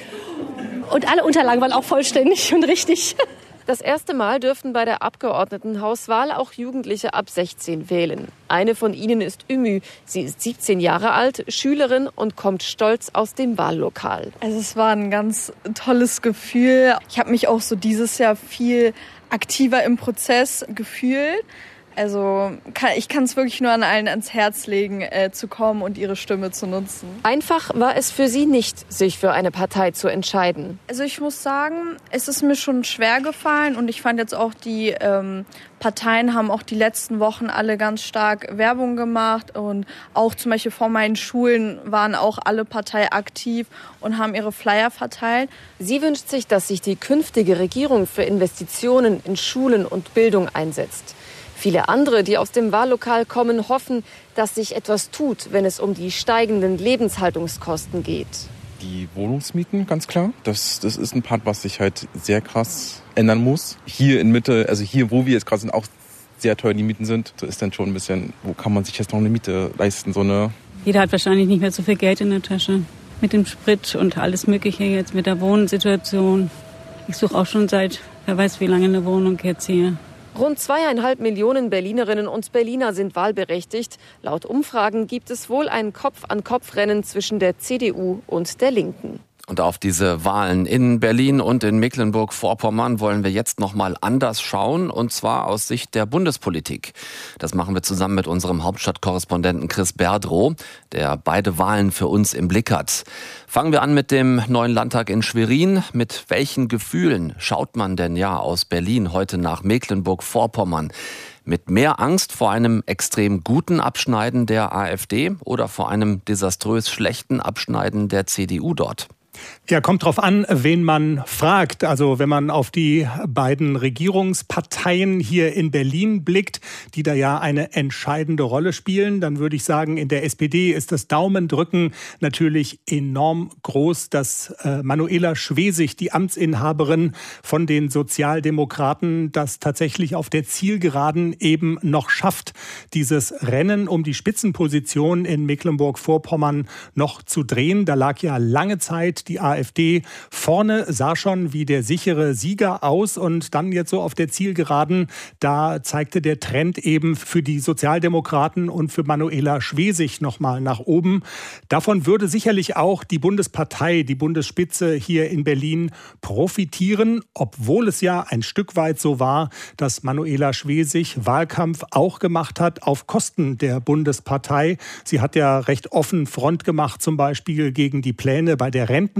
Und alle Unterlagen waren auch vollständig und richtig. Das erste Mal dürfen bei der Abgeordnetenhauswahl auch Jugendliche ab sechzehn wählen. Eine von ihnen ist Ümü. Sie ist siebzehn Jahre alt, Schülerin und kommt stolz aus dem Wahllokal. Also es war ein ganz tolles Gefühl. Ich habe mich auch so dieses Jahr viel aktiver im Prozess gefühlt. Also ich kann es wirklich nur an allen ans Herz legen, äh, zu kommen und ihre Stimme zu nutzen. Einfach war es für sie nicht, sich für eine Partei zu entscheiden. Also ich muss sagen, es ist mir schon schwer gefallen und ich fand jetzt auch, die ähm, Parteien haben auch die letzten Wochen alle ganz stark Werbung gemacht und auch zum Beispiel vor meinen Schulen waren auch alle Parteien aktiv und haben ihre Flyer verteilt. Sie wünscht sich, dass sich die künftige Regierung für Investitionen in Schulen und Bildung einsetzt. Viele andere, die aus dem Wahllokal kommen, hoffen, dass sich etwas tut, wenn es um die steigenden Lebenshaltungskosten geht. Die Wohnungsmieten, ganz klar. Das, das ist ein Part, was sich halt sehr krass ändern muss. Hier in Mitte, also hier, wo wir jetzt gerade sind, auch sehr teuer die Mieten sind. So ist dann schon ein bisschen, wo kann man sich jetzt noch eine Miete leisten? So eine Jeder hat wahrscheinlich nicht mehr so viel Geld in der Tasche. Mit dem Sprit und alles Mögliche jetzt, mit der Wohnsituation. Ich suche auch schon seit, wer weiß wie lange, eine Wohnung jetzt hier. Rund zweieinhalb Millionen Berlinerinnen und Berliner sind wahlberechtigt. Laut Umfragen gibt es wohl ein Kopf-an-Kopf-Rennen zwischen der C D U und der Linken. Und auf diese Wahlen in Berlin und in Mecklenburg-Vorpommern wollen wir jetzt noch mal anders schauen, und zwar aus Sicht der Bundespolitik. Das machen wir zusammen mit unserem Hauptstadtkorrespondenten Chris Berdrow, der beide Wahlen für uns im Blick hat. Fangen wir an mit dem neuen Landtag in Schwerin. Mit welchen Gefühlen schaut man denn ja aus Berlin heute nach Mecklenburg-Vorpommern? Mit mehr Angst vor einem extrem guten Abschneiden der AfD oder vor einem desaströs schlechten Abschneiden der C D U dort? Ja, kommt drauf an, wen man fragt. Also wenn man auf die beiden Regierungsparteien hier in Berlin blickt, die da ja eine entscheidende Rolle spielen, dann würde ich sagen, in der S P D ist das Daumendrücken natürlich enorm groß, dass äh, Manuela Schwesig, die Amtsinhaberin von den Sozialdemokraten, das tatsächlich auf der Zielgeraden eben noch schafft, dieses Rennen um die Spitzenposition in Mecklenburg-Vorpommern noch zu drehen. Da lag ja lange Zeit die AfD vorne, sah schon wie der sichere Sieger aus, und dann jetzt so auf der Zielgeraden, da zeigte der Trend eben für die Sozialdemokraten und für Manuela Schwesig nochmal nach oben. Davon würde sicherlich auch die Bundespartei, die Bundesspitze hier in Berlin profitieren, obwohl es ja ein Stück weit so war, dass Manuela Schwesig Wahlkampf auch gemacht hat auf Kosten der Bundespartei. Sie hat ja recht offen Front gemacht, zum Beispiel gegen die Pläne bei der Rentenreform.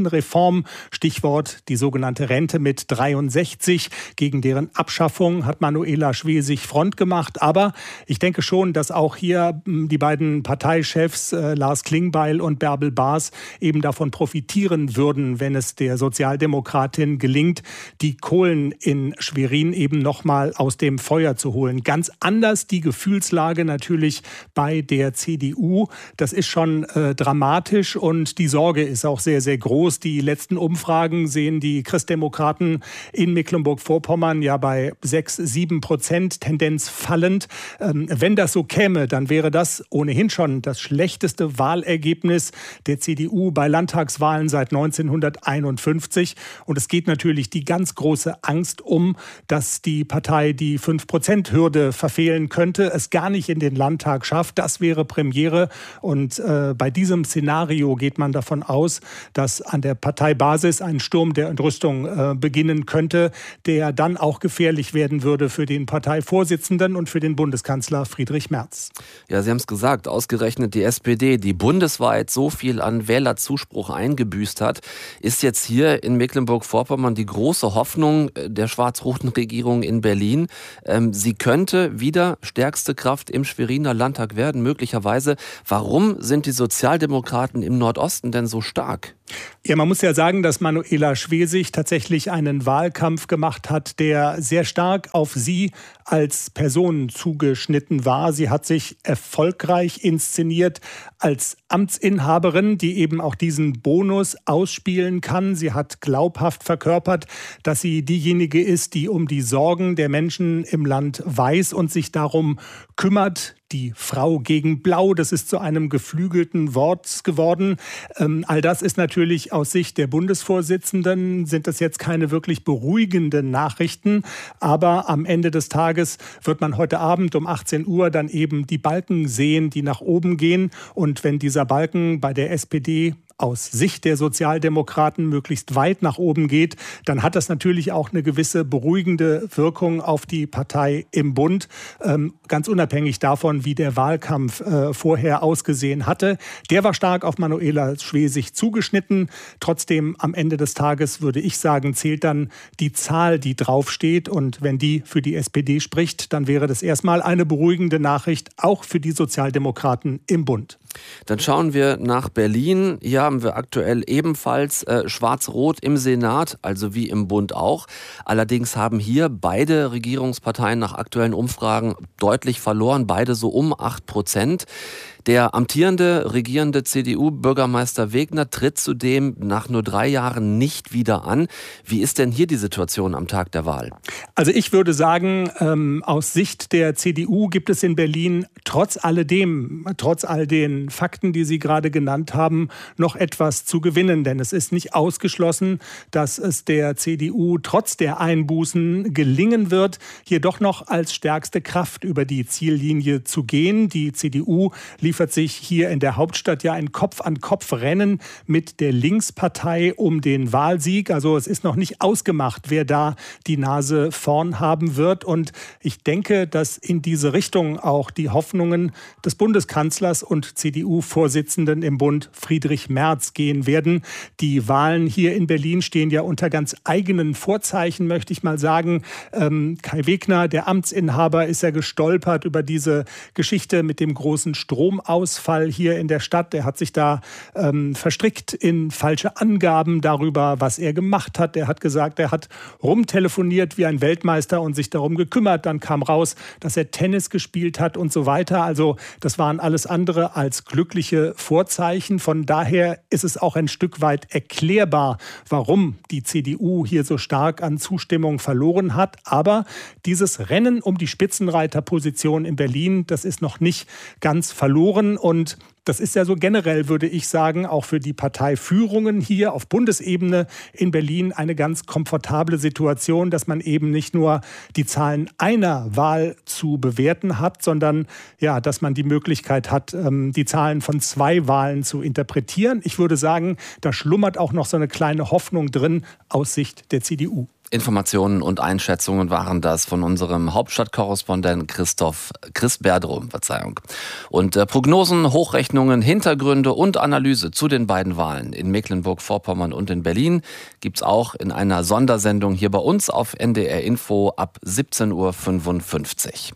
Stichwort die sogenannte Rente mit dreiundsechzig. Gegen deren Abschaffung hat Manuela Schwesig Front gemacht. Aber ich denke schon, dass auch hier die beiden Parteichefs äh, Lars Klingbeil und Bärbel Baas eben davon profitieren würden, wenn es der Sozialdemokratin gelingt, die Kohlen in Schwerin eben nochmal aus dem Feuer zu holen. Ganz anders die Gefühlslage natürlich bei der C D U. Das ist schon äh, dramatisch, und die Sorge ist auch sehr, sehr groß. Die letzten Umfragen sehen die Christdemokraten in Mecklenburg-Vorpommern ja bei sechs, sieben Prozent, Tendenz fallend. Ähm, wenn das so käme, dann wäre das ohnehin schon das schlechteste Wahlergebnis der C D U bei Landtagswahlen seit neunzehnhunderteinundfünfzig. Und es geht natürlich die ganz große Angst um, dass die Partei die fünf Prozent Hürde verfehlen könnte, es gar nicht in den Landtag schafft. Das wäre Premiere. Und äh, bei diesem Szenario geht man davon aus, dass an der Parteibasis ein Sturm der Entrüstung äh, beginnen könnte, der dann auch gefährlich werden würde für den Parteivorsitzenden und für den Bundeskanzler Friedrich Merz. Ja, Sie haben es gesagt, ausgerechnet die S P D, die bundesweit so viel an Wählerzuspruch eingebüßt hat, ist jetzt hier in Mecklenburg-Vorpommern die große Hoffnung der schwarz-roten Regierung in Berlin. Ähm, sie könnte wieder stärkste Kraft im Schweriner Landtag werden, möglicherweise. Warum sind die Sozialdemokraten im Nordosten denn so stark? Ja, man muss ja sagen, dass Manuela Schwesig tatsächlich einen Wahlkampf gemacht hat, der sehr stark auf sie als Person zugeschnitten war. Sie hat sich erfolgreich inszeniert als Amtsinhaberin, die eben auch diesen Bonus ausspielen kann. Sie hat glaubhaft verkörpert, dass sie diejenige ist, die um die Sorgen der Menschen im Land weiß und sich darum kümmert. Die Frau gegen Blau, das ist zu einem geflügelten Wort geworden. Ähm, all das ist natürlich aus Sicht der Bundesvorsitzenden, sind das jetzt keine wirklich beruhigenden Nachrichten. Aber am Ende des Tages wird man heute Abend um achtzehn Uhr dann eben die Balken sehen, die nach oben gehen. Und wenn dieser Balken bei der S P D aus Sicht der Sozialdemokraten möglichst weit nach oben geht, dann hat das natürlich auch eine gewisse beruhigende Wirkung auf die Partei im Bund, ähm, ganz unabhängig davon, wie der Wahlkampf äh, vorher ausgesehen hatte. Der war stark auf Manuela Schwesig zugeschnitten. Trotzdem am Ende des Tages würde ich sagen, zählt dann die Zahl, die draufsteht. Und wenn die für die S P D spricht, dann wäre das erstmal eine beruhigende Nachricht, auch für die Sozialdemokraten im Bund. Dann schauen wir nach Berlin. Hier haben wir aktuell ebenfalls äh, Schwarz-Rot im Senat, also wie im Bund auch. Allerdings haben hier beide Regierungsparteien nach aktuellen Umfragen deutlich verloren, beide so um acht Prozent. Der amtierende, regierende C D U-Bürgermeister Wegner tritt zudem nach nur drei Jahren nicht wieder an. Wie ist denn hier die Situation am Tag der Wahl? Also ich würde sagen, ähm, aus Sicht der C D U gibt es in Berlin trotz alledem, trotz all den Fakten, die Sie gerade genannt haben, noch etwas zu gewinnen. Denn es ist nicht ausgeschlossen, dass es der C D U trotz der Einbußen gelingen wird, hier doch noch als stärkste Kraft über die Ziellinie zu gehen. Die C D U liefert sich hier in der Hauptstadt ja ein Kopf-an-Kopf-Rennen mit der Linkspartei um den Wahlsieg. Also es ist noch nicht ausgemacht, wer da die Nase vorn haben wird. Und ich denke, dass in diese Richtung auch die Hoffnungen des Bundeskanzlers und C D U-Vorsitzenden im Bund Friedrich Merz gehen werden. Die Wahlen hier in Berlin stehen ja unter ganz eigenen Vorzeichen, möchte ich mal sagen. Ähm, Kai Wegner, der Amtsinhaber, ist ja gestolpert über diese Geschichte mit dem großen Stromausfall hier in der Stadt. Er hat sich da ähm, verstrickt in falsche Angaben darüber, was er gemacht hat. Er hat gesagt, er hat rumtelefoniert wie ein Weltmeister und sich darum gekümmert. Dann kam raus, dass er Tennis gespielt hat und so weiter. Also das waren alles andere als glückliche Vorzeichen. Von daher ist es auch ein Stück weit erklärbar, warum die C D U hier so stark an Zustimmung verloren hat. Aber dieses Rennen um die Spitzenreiterposition in Berlin, das ist noch nicht ganz verloren. Und das ist ja so generell, würde ich sagen, auch für die Parteiführungen hier auf Bundesebene in Berlin eine ganz komfortable Situation, dass man eben nicht nur die Zahlen einer Wahl zu bewerten hat, sondern ja, dass man die Möglichkeit hat, die Zahlen von zwei Wahlen zu interpretieren. Ich würde sagen, da schlummert auch noch so eine kleine Hoffnung drin aus Sicht der C D U. Informationen und Einschätzungen waren das von unserem Hauptstadtkorrespondent Christoph Chris Berdro, Verzeihung. Und äh, Prognosen, Hochrechnungen, Hintergründe und Analyse zu den beiden Wahlen in Mecklenburg-Vorpommern und in Berlin gibt's auch in einer Sondersendung hier bei uns auf N D R Info ab siebzehn Uhr fünfundfünfzig.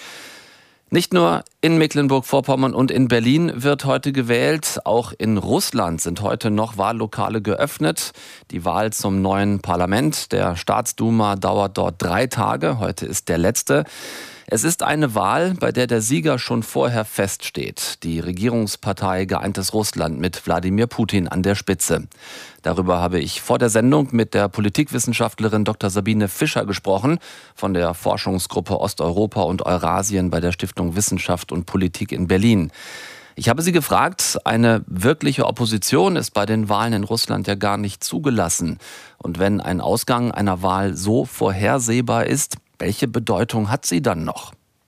Nicht nur in Mecklenburg-Vorpommern und in Berlin wird heute gewählt, auch in Russland sind heute noch Wahllokale geöffnet. Die Wahl zum neuen Parlament der Staatsduma dauert dort drei Tage, heute ist der letzte. Es ist eine Wahl, bei der der Sieger schon vorher feststeht. Die Regierungspartei Geeintes Russland mit Wladimir Putin an der Spitze. Darüber habe ich vor der Sendung mit der Politikwissenschaftlerin Doktor Sabine Fischer gesprochen, von der Forschungsgruppe Osteuropa und Eurasien bei der Stiftung Wissenschaft und Politik in Berlin. Ich habe sie gefragt, eine wirkliche Opposition ist bei den Wahlen in Russland ja gar nicht zugelassen. Und wenn ein Ausgang einer Wahl so vorhersehbar ist, welche Bedeutung hat sie dann noch?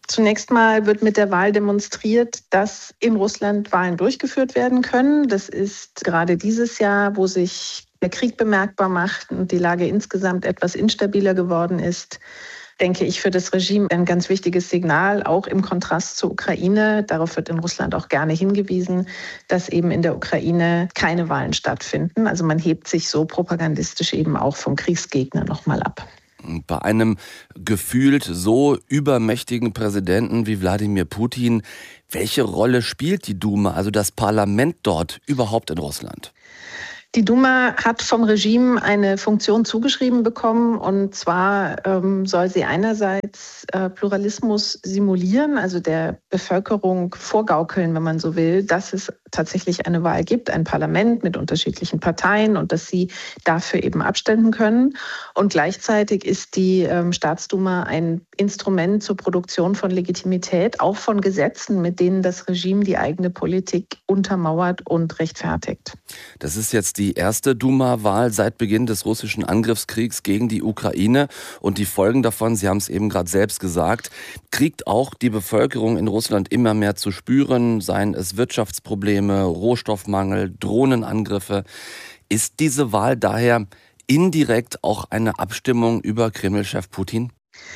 Zunächst mal wird mit der Wahl demonstriert, dass in Russland Wahlen durchgeführt werden können. Das ist gerade dieses Jahr, wo sich der Krieg bemerkbar macht und die Lage insgesamt etwas instabiler geworden ist, denke ich, für das Regime ein ganz wichtiges Signal, auch im Kontrast zur Ukraine. Darauf wird in Russland auch gerne hingewiesen, dass eben in der Ukraine keine Wahlen stattfinden. Also man hebt sich so propagandistisch eben auch vom Kriegsgegner nochmal ab. Bei einem gefühlt so übermächtigen Präsidenten wie Wladimir Putin, welche Rolle spielt die Duma, also das Parlament dort, überhaupt in Russland? Die Duma hat vom Regime eine Funktion zugeschrieben bekommen, und zwar ähm, soll sie einerseits äh, Pluralismus simulieren, also der Bevölkerung vorgaukeln, wenn man so will, dass es tatsächlich eine Wahl gibt, ein Parlament mit unterschiedlichen Parteien und dass sie dafür eben abstimmen können. Und gleichzeitig ist die ähm, Staatsduma ein Instrument zur Produktion von Legitimität, auch von Gesetzen, mit denen das Regime die eigene Politik untermauert und rechtfertigt. Das ist jetzt die erste Duma-Wahl seit Beginn des russischen Angriffskriegs gegen die Ukraine. Und die Folgen davon, Sie haben es eben gerade selbst gesagt, kriegt auch die Bevölkerung in Russland immer mehr zu spüren, seien es Wirtschaftsprobleme, Rohstoffmangel, Drohnenangriffe. Ist diese Wahl daher indirekt auch eine Abstimmung über Kreml-Chef Putin?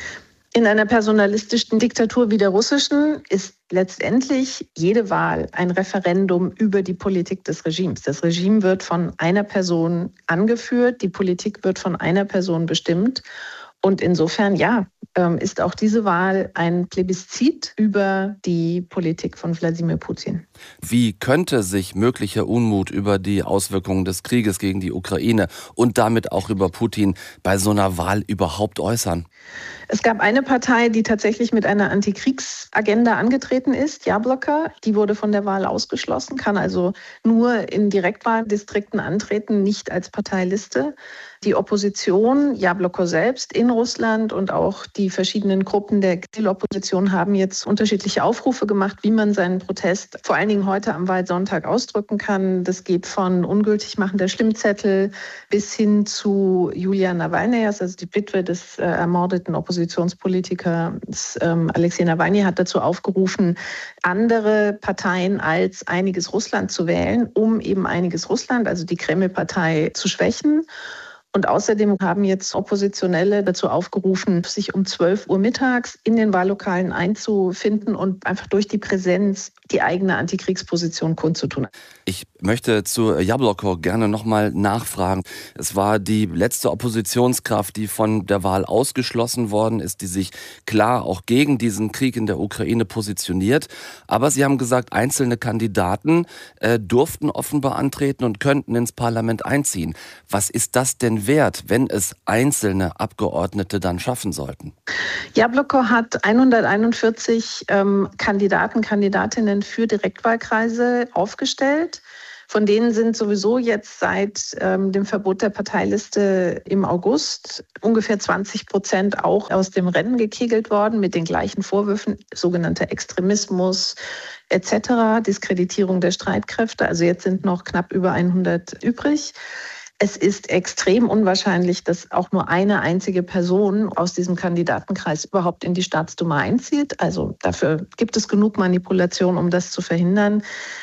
In einer personalistischen Diktatur wie der russischen ist letztendlich jede Wahl ein Referendum über die Politik des Regimes. Das Regime wird von einer Person angeführt, die Politik wird von einer Person bestimmt. Und insofern, ja, ist auch diese Wahl ein Plebiszit über die Politik von Wladimir Putin. Wie könnte sich möglicher Unmut über die Auswirkungen des Krieges gegen die Ukraine und damit auch über Putin bei so einer Wahl überhaupt äußern? Es gab eine Partei, die tatsächlich mit einer Antikriegsagenda angetreten ist, Jabloko. Die wurde von der Wahl ausgeschlossen, kann also nur in Direktwahldistrikten antreten, nicht als Parteiliste. Die Opposition, Jabloko selbst in Russland und auch die verschiedenen Gruppen der Exilopposition haben jetzt unterschiedliche Aufrufe gemacht, wie man seinen Protest vor allen Dingen heute am Wahlsonntag ausdrücken kann. Das geht von Ungültigmachen der Stimmzettel bis hin zu Julia Nawalny, also die Witwe des äh, ermordeten Oppositionspolitikers ähm, Alexei Nawalny, hat dazu aufgerufen, andere Parteien als Einiges Russland zu wählen, um eben Einiges Russland, also die Kreml-Partei, zu schwächen. Und außerdem haben jetzt Oppositionelle dazu aufgerufen, sich um zwölf Uhr mittags in den Wahllokalen einzufinden und einfach durch die Präsenz die eigene Antikriegsposition kundzutun. Ich möchte zu Jabloko gerne nochmal nachfragen. Es war die letzte Oppositionskraft, die von der Wahl ausgeschlossen worden ist, die sich klar auch gegen diesen Krieg in der Ukraine positioniert. Aber Sie haben gesagt, einzelne Kandidaten äh, durften offenbar antreten und könnten ins Parlament einziehen. Was ist das denn wert, wenn es einzelne Abgeordnete dann schaffen sollten? Jabloko hat hunderteinundvierzig ähm, Kandidaten, Kandidatinnen für Direktwahlkreise aufgestellt. Von denen sind sowieso jetzt seit ähm, dem Verbot der Parteiliste im August ungefähr zwanzig Prozent auch aus dem Rennen gekegelt worden mit den gleichen Vorwürfen, sogenannter Extremismus et cetera, Diskreditierung der Streitkräfte. Also jetzt sind noch knapp über hundert übrig. Es ist extrem unwahrscheinlich, dass auch nur eine einzige Person aus diesem Kandidatenkreis überhaupt in die Staatsduma einzieht. Also dafür gibt es genug Manipulation, um das zu verhindern.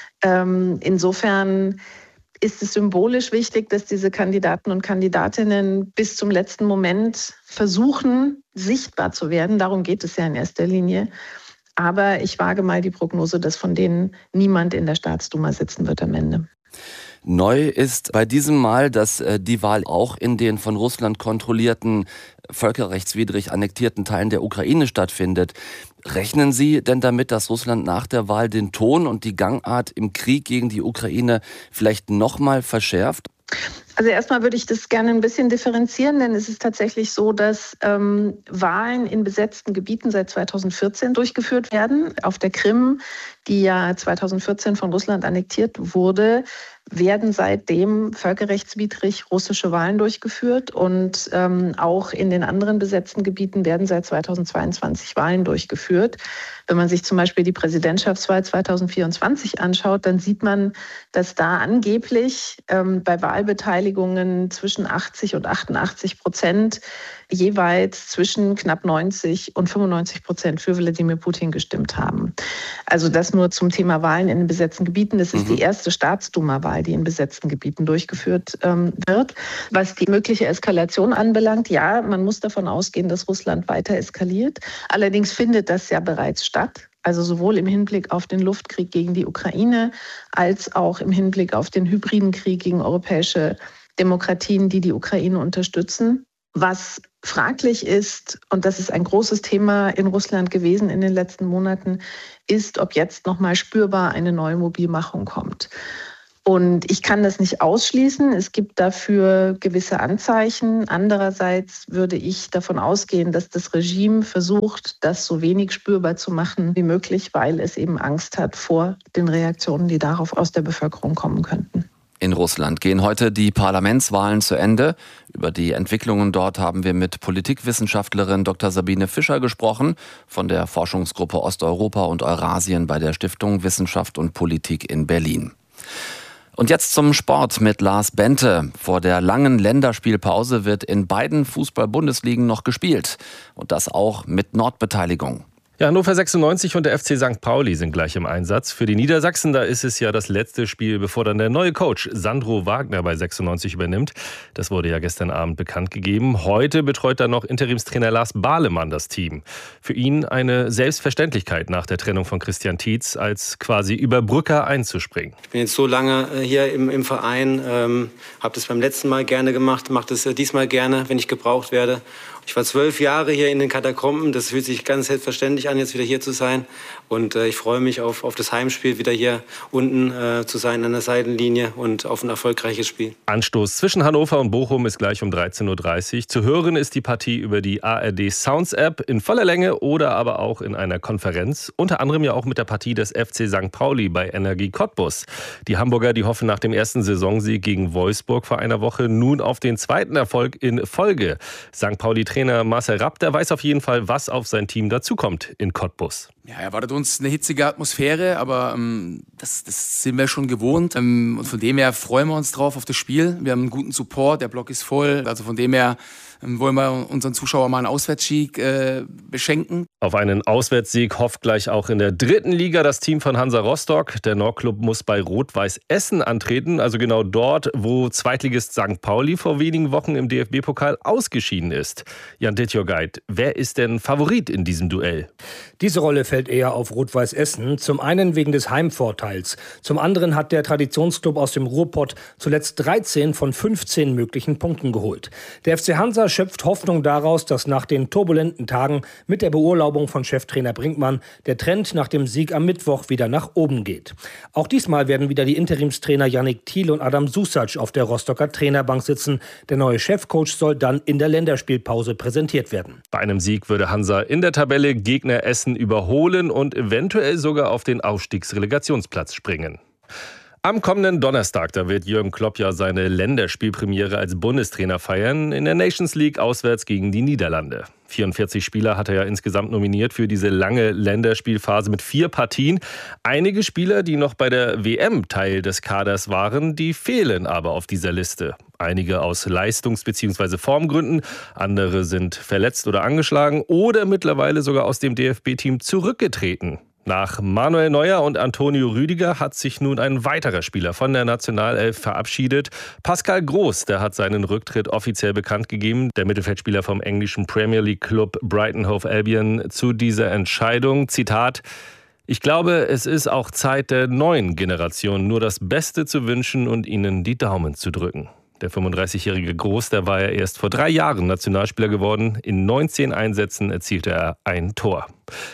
Ähm, insofern ist es symbolisch wichtig, dass diese Kandidaten und Kandidatinnen bis zum letzten Moment versuchen, sichtbar zu werden. Darum geht es ja in erster Linie. Aber ich wage mal die Prognose, dass von denen niemand in der Staatsduma sitzen wird am Ende. Neu ist bei diesem Mal, dass die Wahl auch in den von Russland kontrollierten, völkerrechtswidrig annektierten Teilen der Ukraine stattfindet. Rechnen Sie denn damit, dass Russland nach der Wahl den Ton und die Gangart im Krieg gegen die Ukraine vielleicht noch mal verschärft? Also erstmal würde ich das gerne ein bisschen differenzieren, denn es ist tatsächlich so, dass ähm, Wahlen in besetzten Gebieten seit zweitausendvierzehn durchgeführt werden. Auf der Krim, die ja zweitausendvierzehn von Russland annektiert wurde, werden seitdem völkerrechtswidrig russische Wahlen durchgeführt. Und ähm, auch in den anderen besetzten Gebieten werden seit zweitausendzweiundzwanzig Wahlen durchgeführt. Wenn man sich zum Beispiel die Präsidentschaftswahl zweitausendvierundzwanzig anschaut, dann sieht man, dass da angeblich ähm, bei Wahlbeteiligung Beteiligungen zwischen achtzig und achtundachtzig Prozent, jeweils zwischen knapp neunzig und fünfundneunzig Prozent für Wladimir Putin gestimmt haben. Also das nur zum Thema Wahlen in den besetzten Gebieten. Das ist mhm. die erste Staatsduma-Wahl, die in besetzten Gebieten durchgeführt ähm, wird. Was die mögliche Eskalation anbelangt, ja, man muss davon ausgehen, dass Russland weiter eskaliert. Allerdings findet das ja bereits statt. Also sowohl im Hinblick auf den Luftkrieg gegen die Ukraine als auch im Hinblick auf den hybriden Krieg gegen europäische Demokratien, die die Ukraine unterstützen. Was fraglich ist, und das ist ein großes Thema in Russland gewesen in den letzten Monaten, ist, ob jetzt nochmal spürbar eine neue Mobilmachung kommt. Und ich kann das nicht ausschließen. Es gibt dafür gewisse Anzeichen. Andererseits würde ich davon ausgehen, dass das Regime versucht, das so wenig spürbar zu machen wie möglich, weil es eben Angst hat vor den Reaktionen, die darauf aus der Bevölkerung kommen könnten. In Russland gehen heute die Parlamentswahlen zu Ende. Über die Entwicklungen dort haben wir mit Politikwissenschaftlerin Doktor Sabine Fischer gesprochen von der Forschungsgruppe Osteuropa und Eurasien bei der Stiftung Wissenschaft und Politik in Berlin. Und jetzt zum Sport mit Lars Bente. Vor der langen Länderspielpause wird in beiden Fußball-Bundesligen noch gespielt. Und das auch mit Nordbeteiligung. Ja, Hannover sechsundneunzig und der F C Sankt Pauli sind gleich im Einsatz. Für die Niedersachsen, da ist es ja das letzte Spiel, bevor dann der neue Coach Sandro Wagner bei sechsundneunzig übernimmt. Das wurde ja gestern Abend bekannt gegeben. Heute betreut dann noch Interimstrainer Lars Bahlemann das Team. Für ihn eine Selbstverständlichkeit nach der Trennung von Christian Tietz, als quasi Überbrücker einzuspringen. Ich bin jetzt so lange hier im, im Verein, ähm, habe das beim letzten Mal gerne gemacht, mache das diesmal gerne, wenn ich gebraucht werde. Ich war zwölf Jahre hier in den Katakomben. Das fühlt sich ganz selbstverständlich an, jetzt wieder hier zu sein. Und äh, ich freue mich auf, auf das Heimspiel, wieder hier unten äh, zu sein an der Seitenlinie und auf ein erfolgreiches Spiel. Anstoß zwischen Hannover und Bochum ist gleich um dreizehn Uhr dreißig. Zu hören ist die Partie über die A R D Sounds App in voller Länge oder aber auch in einer Konferenz. Unter anderem ja auch mit der Partie des F C Sankt Pauli bei Energie Cottbus. Die Hamburger, die hoffen nach dem ersten Saisonsieg gegen Wolfsburg vor einer Woche nun auf den zweiten Erfolg in Folge. Sankt Pauli Trainer Marcel Rapp, der weiß auf jeden Fall, was auf sein Team dazukommt in Cottbus. Ja, erwartet uns eine hitzige Atmosphäre, aber ähm, das, das sind wir schon gewohnt. Ähm, und von dem her freuen wir uns drauf auf das Spiel. Wir haben einen guten Support, der Block ist voll. Also von dem her ähm, wollen wir unseren Zuschauern mal einen Auswärtssieg äh, beschenken. Auf einen Auswärtssieg hofft gleich auch in der dritten Liga das Team von Hansa Rostock. Der Nordclub muss bei Rot-Weiß Essen antreten, also genau dort, wo Zweitligist Sankt Pauli vor wenigen Wochen im D F B-Pokal ausgeschieden ist. Jan Dittjogait, wer ist denn Favorit in diesem Duell? Diese Rolle fällt eher auf Rot-Weiß Essen, zum einen wegen des Heimvorteils. Zum anderen hat der Traditionsclub aus dem Ruhrpott zuletzt dreizehn von fünfzehn möglichen Punkten geholt. Der F C Hansa schöpft Hoffnung daraus, dass nach den turbulenten Tagen mit der Beurlaubung von Cheftrainer Brinkmann der Trend nach dem Sieg am Mittwoch wieder nach oben geht. Auch diesmal werden wieder die Interimstrainer Yannick Thiel und Adam Susac auf der Rostocker Trainerbank sitzen. Der neue Chefcoach soll dann in der Länderspielpause präsentiert werden. Bei einem Sieg würde Hansa in der Tabelle Gegner Essen überholen und eventuell sogar auf den Aufstiegsrelegationsplatz springen. Am kommenden Donnerstag, da wird Jürgen Klopp ja seine Länderspielpremiere als Bundestrainer feiern, in der Nations League auswärts gegen die Niederlande. vierundvierzig Spieler hat er ja insgesamt nominiert für diese lange Länderspielphase mit vier Partien. Einige Spieler, die noch bei der W M Teil des Kaders waren, die fehlen aber auf dieser Liste. Einige aus Leistungs- bzw. Formgründen, andere sind verletzt oder angeschlagen oder mittlerweile sogar aus dem D F B-Team zurückgetreten. Nach Manuel Neuer und Antonio Rüdiger hat sich nun ein weiterer Spieler von der Nationalelf verabschiedet. Pascal Groß, der hat seinen Rücktritt offiziell bekannt gegeben. Der Mittelfeldspieler vom englischen Premier League Club Brighton Hove Albion zu dieser Entscheidung. Zitat: Ich glaube, es ist auch Zeit der neuen Generation, nur das Beste zu wünschen und ihnen die Daumen zu drücken. Der fünfunddreißigjährige Groß, der war ja erst vor drei Jahren Nationalspieler geworden. In neunzehn Einsätzen erzielte er ein Tor.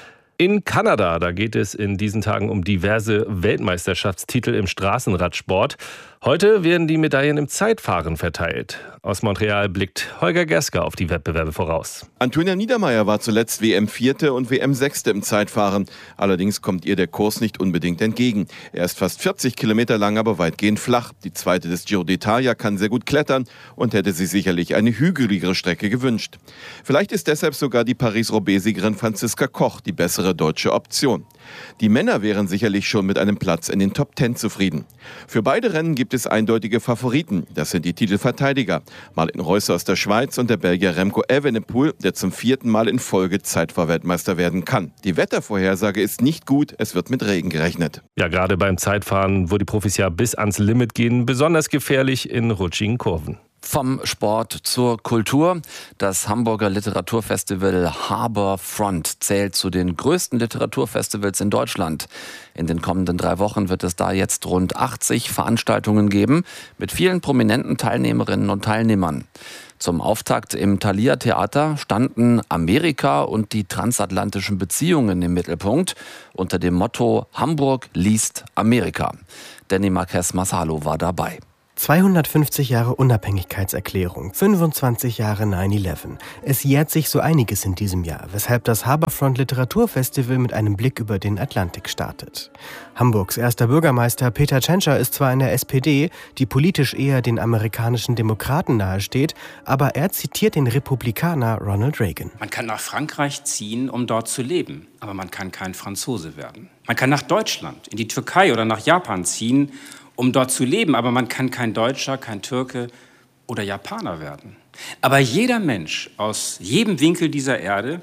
In Kanada, da geht es in diesen Tagen um diverse Weltmeisterschaftstitel im Straßenradsport. Heute werden die Medaillen im Zeitfahren verteilt. Aus Montreal blickt Holger Gersker auf die Wettbewerbe voraus. Antonia Niedermeyer war zuletzt W M-Vierte und W M-Sechste im Zeitfahren. Allerdings kommt ihr der Kurs nicht unbedingt entgegen. Er ist fast vierzig Kilometer lang, aber weitgehend flach. Die Zweite des Giro d'Italia kann sehr gut klettern und hätte sich sicherlich eine hügeligere Strecke gewünscht. Vielleicht ist deshalb sogar die Paris-Roubaix-Siegerin Franziska Koch die bessere sichere deutsche Option. Die Männer wären sicherlich schon mit einem Platz in den Top Ten zufrieden. Für beide Rennen gibt es eindeutige Favoriten. Das sind die Titelverteidiger. Martin Reusser aus der Schweiz und der Belgier Remco Evenepoel, der zum vierten Mal in Folge Zeitfahrweltmeister werden kann. Die Wettervorhersage ist nicht gut. Es wird mit Regen gerechnet. Ja, gerade beim Zeitfahren, wo die Profis ja bis ans Limit gehen, besonders gefährlich in rutschigen Kurven. Vom Sport zur Kultur. Das Hamburger Literaturfestival Harbour Front zählt zu den größten Literaturfestivals in Deutschland. In den kommenden drei Wochen wird es da jetzt rund achtzig Veranstaltungen geben mit vielen prominenten Teilnehmerinnen und Teilnehmern. Zum Auftakt im Thalia Theater standen Amerika und die transatlantischen Beziehungen im Mittelpunkt unter dem Motto Hamburg liest Amerika. Danny Marquez Masalo war dabei. zweihundertfünfzig Jahre Unabhängigkeitserklärung, fünfundzwanzig Jahre neun elf. Es jährt sich so einiges in diesem Jahr, weshalb das Harbourfront Literaturfestival mit einem Blick über den Atlantik startet. Hamburgs erster Bürgermeister Peter Tschentscher ist zwar in der S P D, die politisch eher den amerikanischen Demokraten nahesteht, aber er zitiert den Republikaner Ronald Reagan. Man kann nach Frankreich ziehen, um dort zu leben, aber man kann kein Franzose werden. Man kann nach Deutschland, in die Türkei oder nach Japan ziehen, um dort zu leben, aber man kann kein Deutscher, kein Türke oder Japaner werden. Aber jeder Mensch aus jedem Winkel dieser Erde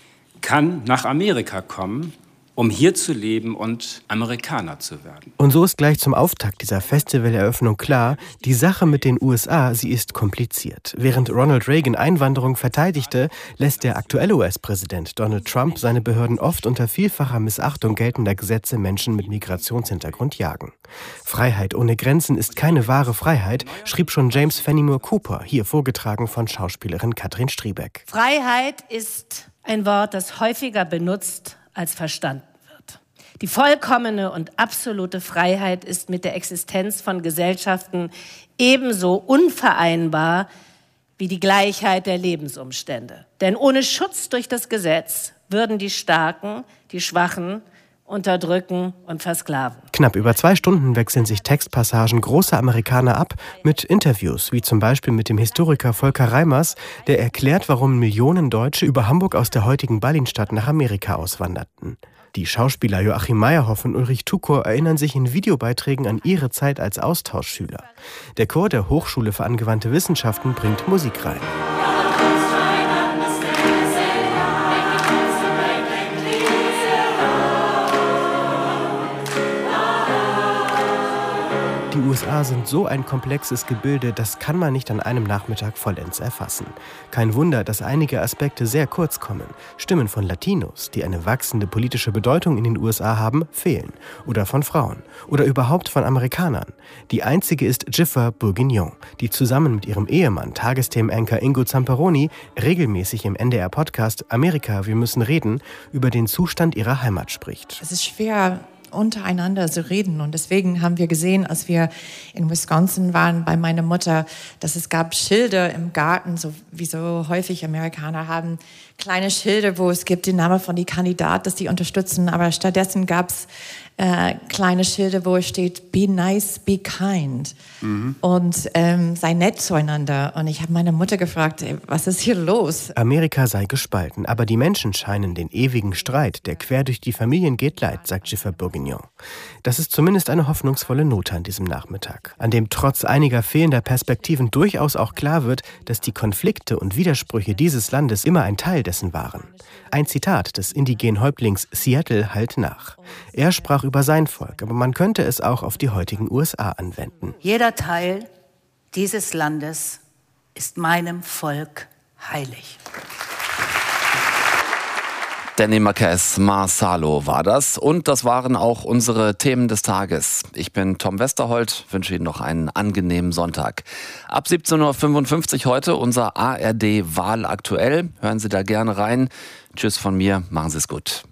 kann nach Amerika kommen, um hier zu leben und Amerikaner zu werden. Und so ist gleich zum Auftakt dieser Festivaleröffnung klar, die Sache mit den U S A, sie ist kompliziert. Während Ronald Reagan Einwanderung verteidigte, lässt der aktuelle U S-Präsident Donald Trump seine Behörden oft unter vielfacher Missachtung geltender Gesetze Menschen mit Migrationshintergrund jagen. Freiheit ohne Grenzen ist keine wahre Freiheit, schrieb schon James Fenimore Cooper, hier vorgetragen von Schauspielerin Katrin Striebeck. Freiheit ist ein Wort, das häufiger benutzt als verstanden wird. Die vollkommene und absolute Freiheit ist mit der Existenz von Gesellschaften ebenso unvereinbar wie die Gleichheit der Lebensumstände. Denn ohne Schutz durch das Gesetz würden die Starken die Schwachen unterdrücken und versklaven. Knapp über zwei Stunden wechseln sich Textpassagen großer Amerikaner ab mit Interviews, wie zum Beispiel mit dem Historiker Volker Reimers, der erklärt, warum Millionen Deutsche über Hamburg aus der heutigen Ballinstadt nach Amerika auswanderten. Die Schauspieler Joachim Meyerhoff und Ulrich Tukor erinnern sich in Videobeiträgen an ihre Zeit als Austauschschüler. Der Chor der Hochschule für angewandte Wissenschaften bringt Musik rein. Die U S A sind so ein komplexes Gebilde, das kann man nicht an einem Nachmittag vollends erfassen. Kein Wunder, dass einige Aspekte sehr kurz kommen. Stimmen von Latinos, die eine wachsende politische Bedeutung in den U S A haben, fehlen. Oder von Frauen. Oder überhaupt von Amerikanern. Die einzige ist Jiffer Bourguignon, die zusammen mit ihrem Ehemann, Tagesthemen-Anchor Ingo Zamperoni, regelmäßig im N D R-Podcast Amerika, wir müssen reden, über den Zustand ihrer Heimat spricht. Es ist schwer, untereinander zu reden. Und deswegen haben wir gesehen, als wir in Wisconsin waren bei meiner Mutter, dass es gab Schilder im Garten, so wie so häufig Amerikaner haben, kleine Schilder, wo es gibt den Namen von den Kandidaten, dass die unterstützen. Aber stattdessen gab es äh, kleine Schilder, wo es steht, be nice, be kind. Mhm. Und ähm, sei nett zueinander. Und ich habe meine Mutter gefragt, ey, was ist hier los? Amerika sei gespalten, aber die Menschen scheinen den ewigen Streit, der quer durch die Familien geht, leid, sagt Jiffer Bourguignon. Das ist zumindest eine hoffnungsvolle Note an diesem Nachmittag, an dem trotz einiger fehlender Perspektiven durchaus auch klar wird, dass die Konflikte und Widersprüche dieses Landes immer ein Teil dessen waren. Ein Zitat des indigenen Häuptlings Seattle hallt nach. Er sprach über sein Volk, aber man könnte es auch auf die heutigen U S A anwenden. Jeder Teil dieses Landes ist meinem Volk heilig. Danny Marquez Masalo war das. Und das waren auch unsere Themen des Tages. Ich bin Tom Westerholt, wünsche Ihnen noch einen angenehmen Sonntag. Ab siebzehn Uhr fünfundfünfzig heute unser A R D Wahl aktuell. Hören Sie da gerne rein. Tschüss von mir, machen Sie es gut.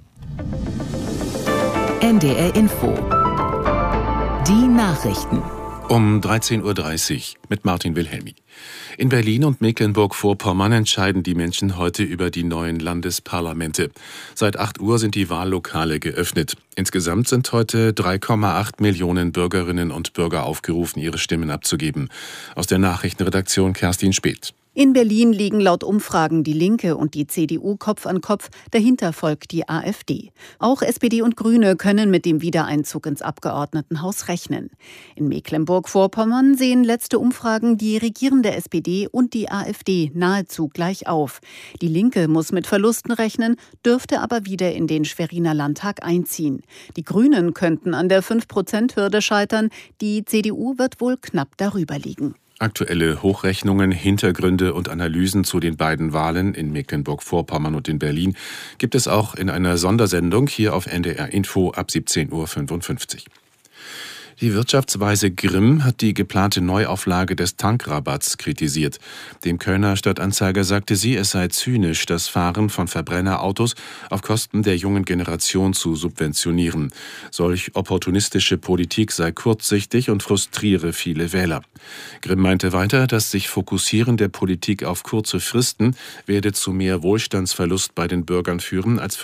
N D R Info. Die Nachrichten. Um dreizehn Uhr dreißig mit Martin Wilhelmi. In Berlin und Mecklenburg-Vorpommern entscheiden die Menschen heute über die neuen Landesparlamente. Seit acht Uhr sind die Wahllokale geöffnet. Insgesamt sind heute drei Komma acht Millionen Bürgerinnen und Bürger aufgerufen, ihre Stimmen abzugeben. Aus der Nachrichtenredaktion Kerstin Speth. In Berlin liegen laut Umfragen die Linke und die C D U Kopf an Kopf, dahinter folgt die AfD. Auch S P D und Grüne können mit dem Wiedereinzug ins Abgeordnetenhaus rechnen. In Mecklenburg-Vorpommern sehen letzte Umfragen die regierende S P D und die AfD nahezu gleich auf. Die Linke muss mit Verlusten rechnen, dürfte aber wieder in den Schweriner Landtag einziehen. Die Grünen könnten an der fünf Prozent Hürde scheitern, die C D U wird wohl knapp darüber liegen. Aktuelle Hochrechnungen, Hintergründe und Analysen zu den beiden Wahlen in Mecklenburg-Vorpommern und in Berlin gibt es auch in einer Sondersendung hier auf N D R Info ab siebzehn Uhr fünfundfünfzig. Die Wirtschaftsweise Grimm hat die geplante Neuauflage des Tankrabatts kritisiert. Dem Kölner Stadtanzeiger sagte sie, es sei zynisch, das Fahren von Verbrennerautos auf Kosten der jungen Generation zu subventionieren. Solch opportunistische Politik sei kurzsichtig und frustriere viele Wähler. Grimm meinte weiter, das sich Fokussieren der Politik auf kurze Fristen werde zu mehr Wohlstandsverlust bei den Bürgern führen als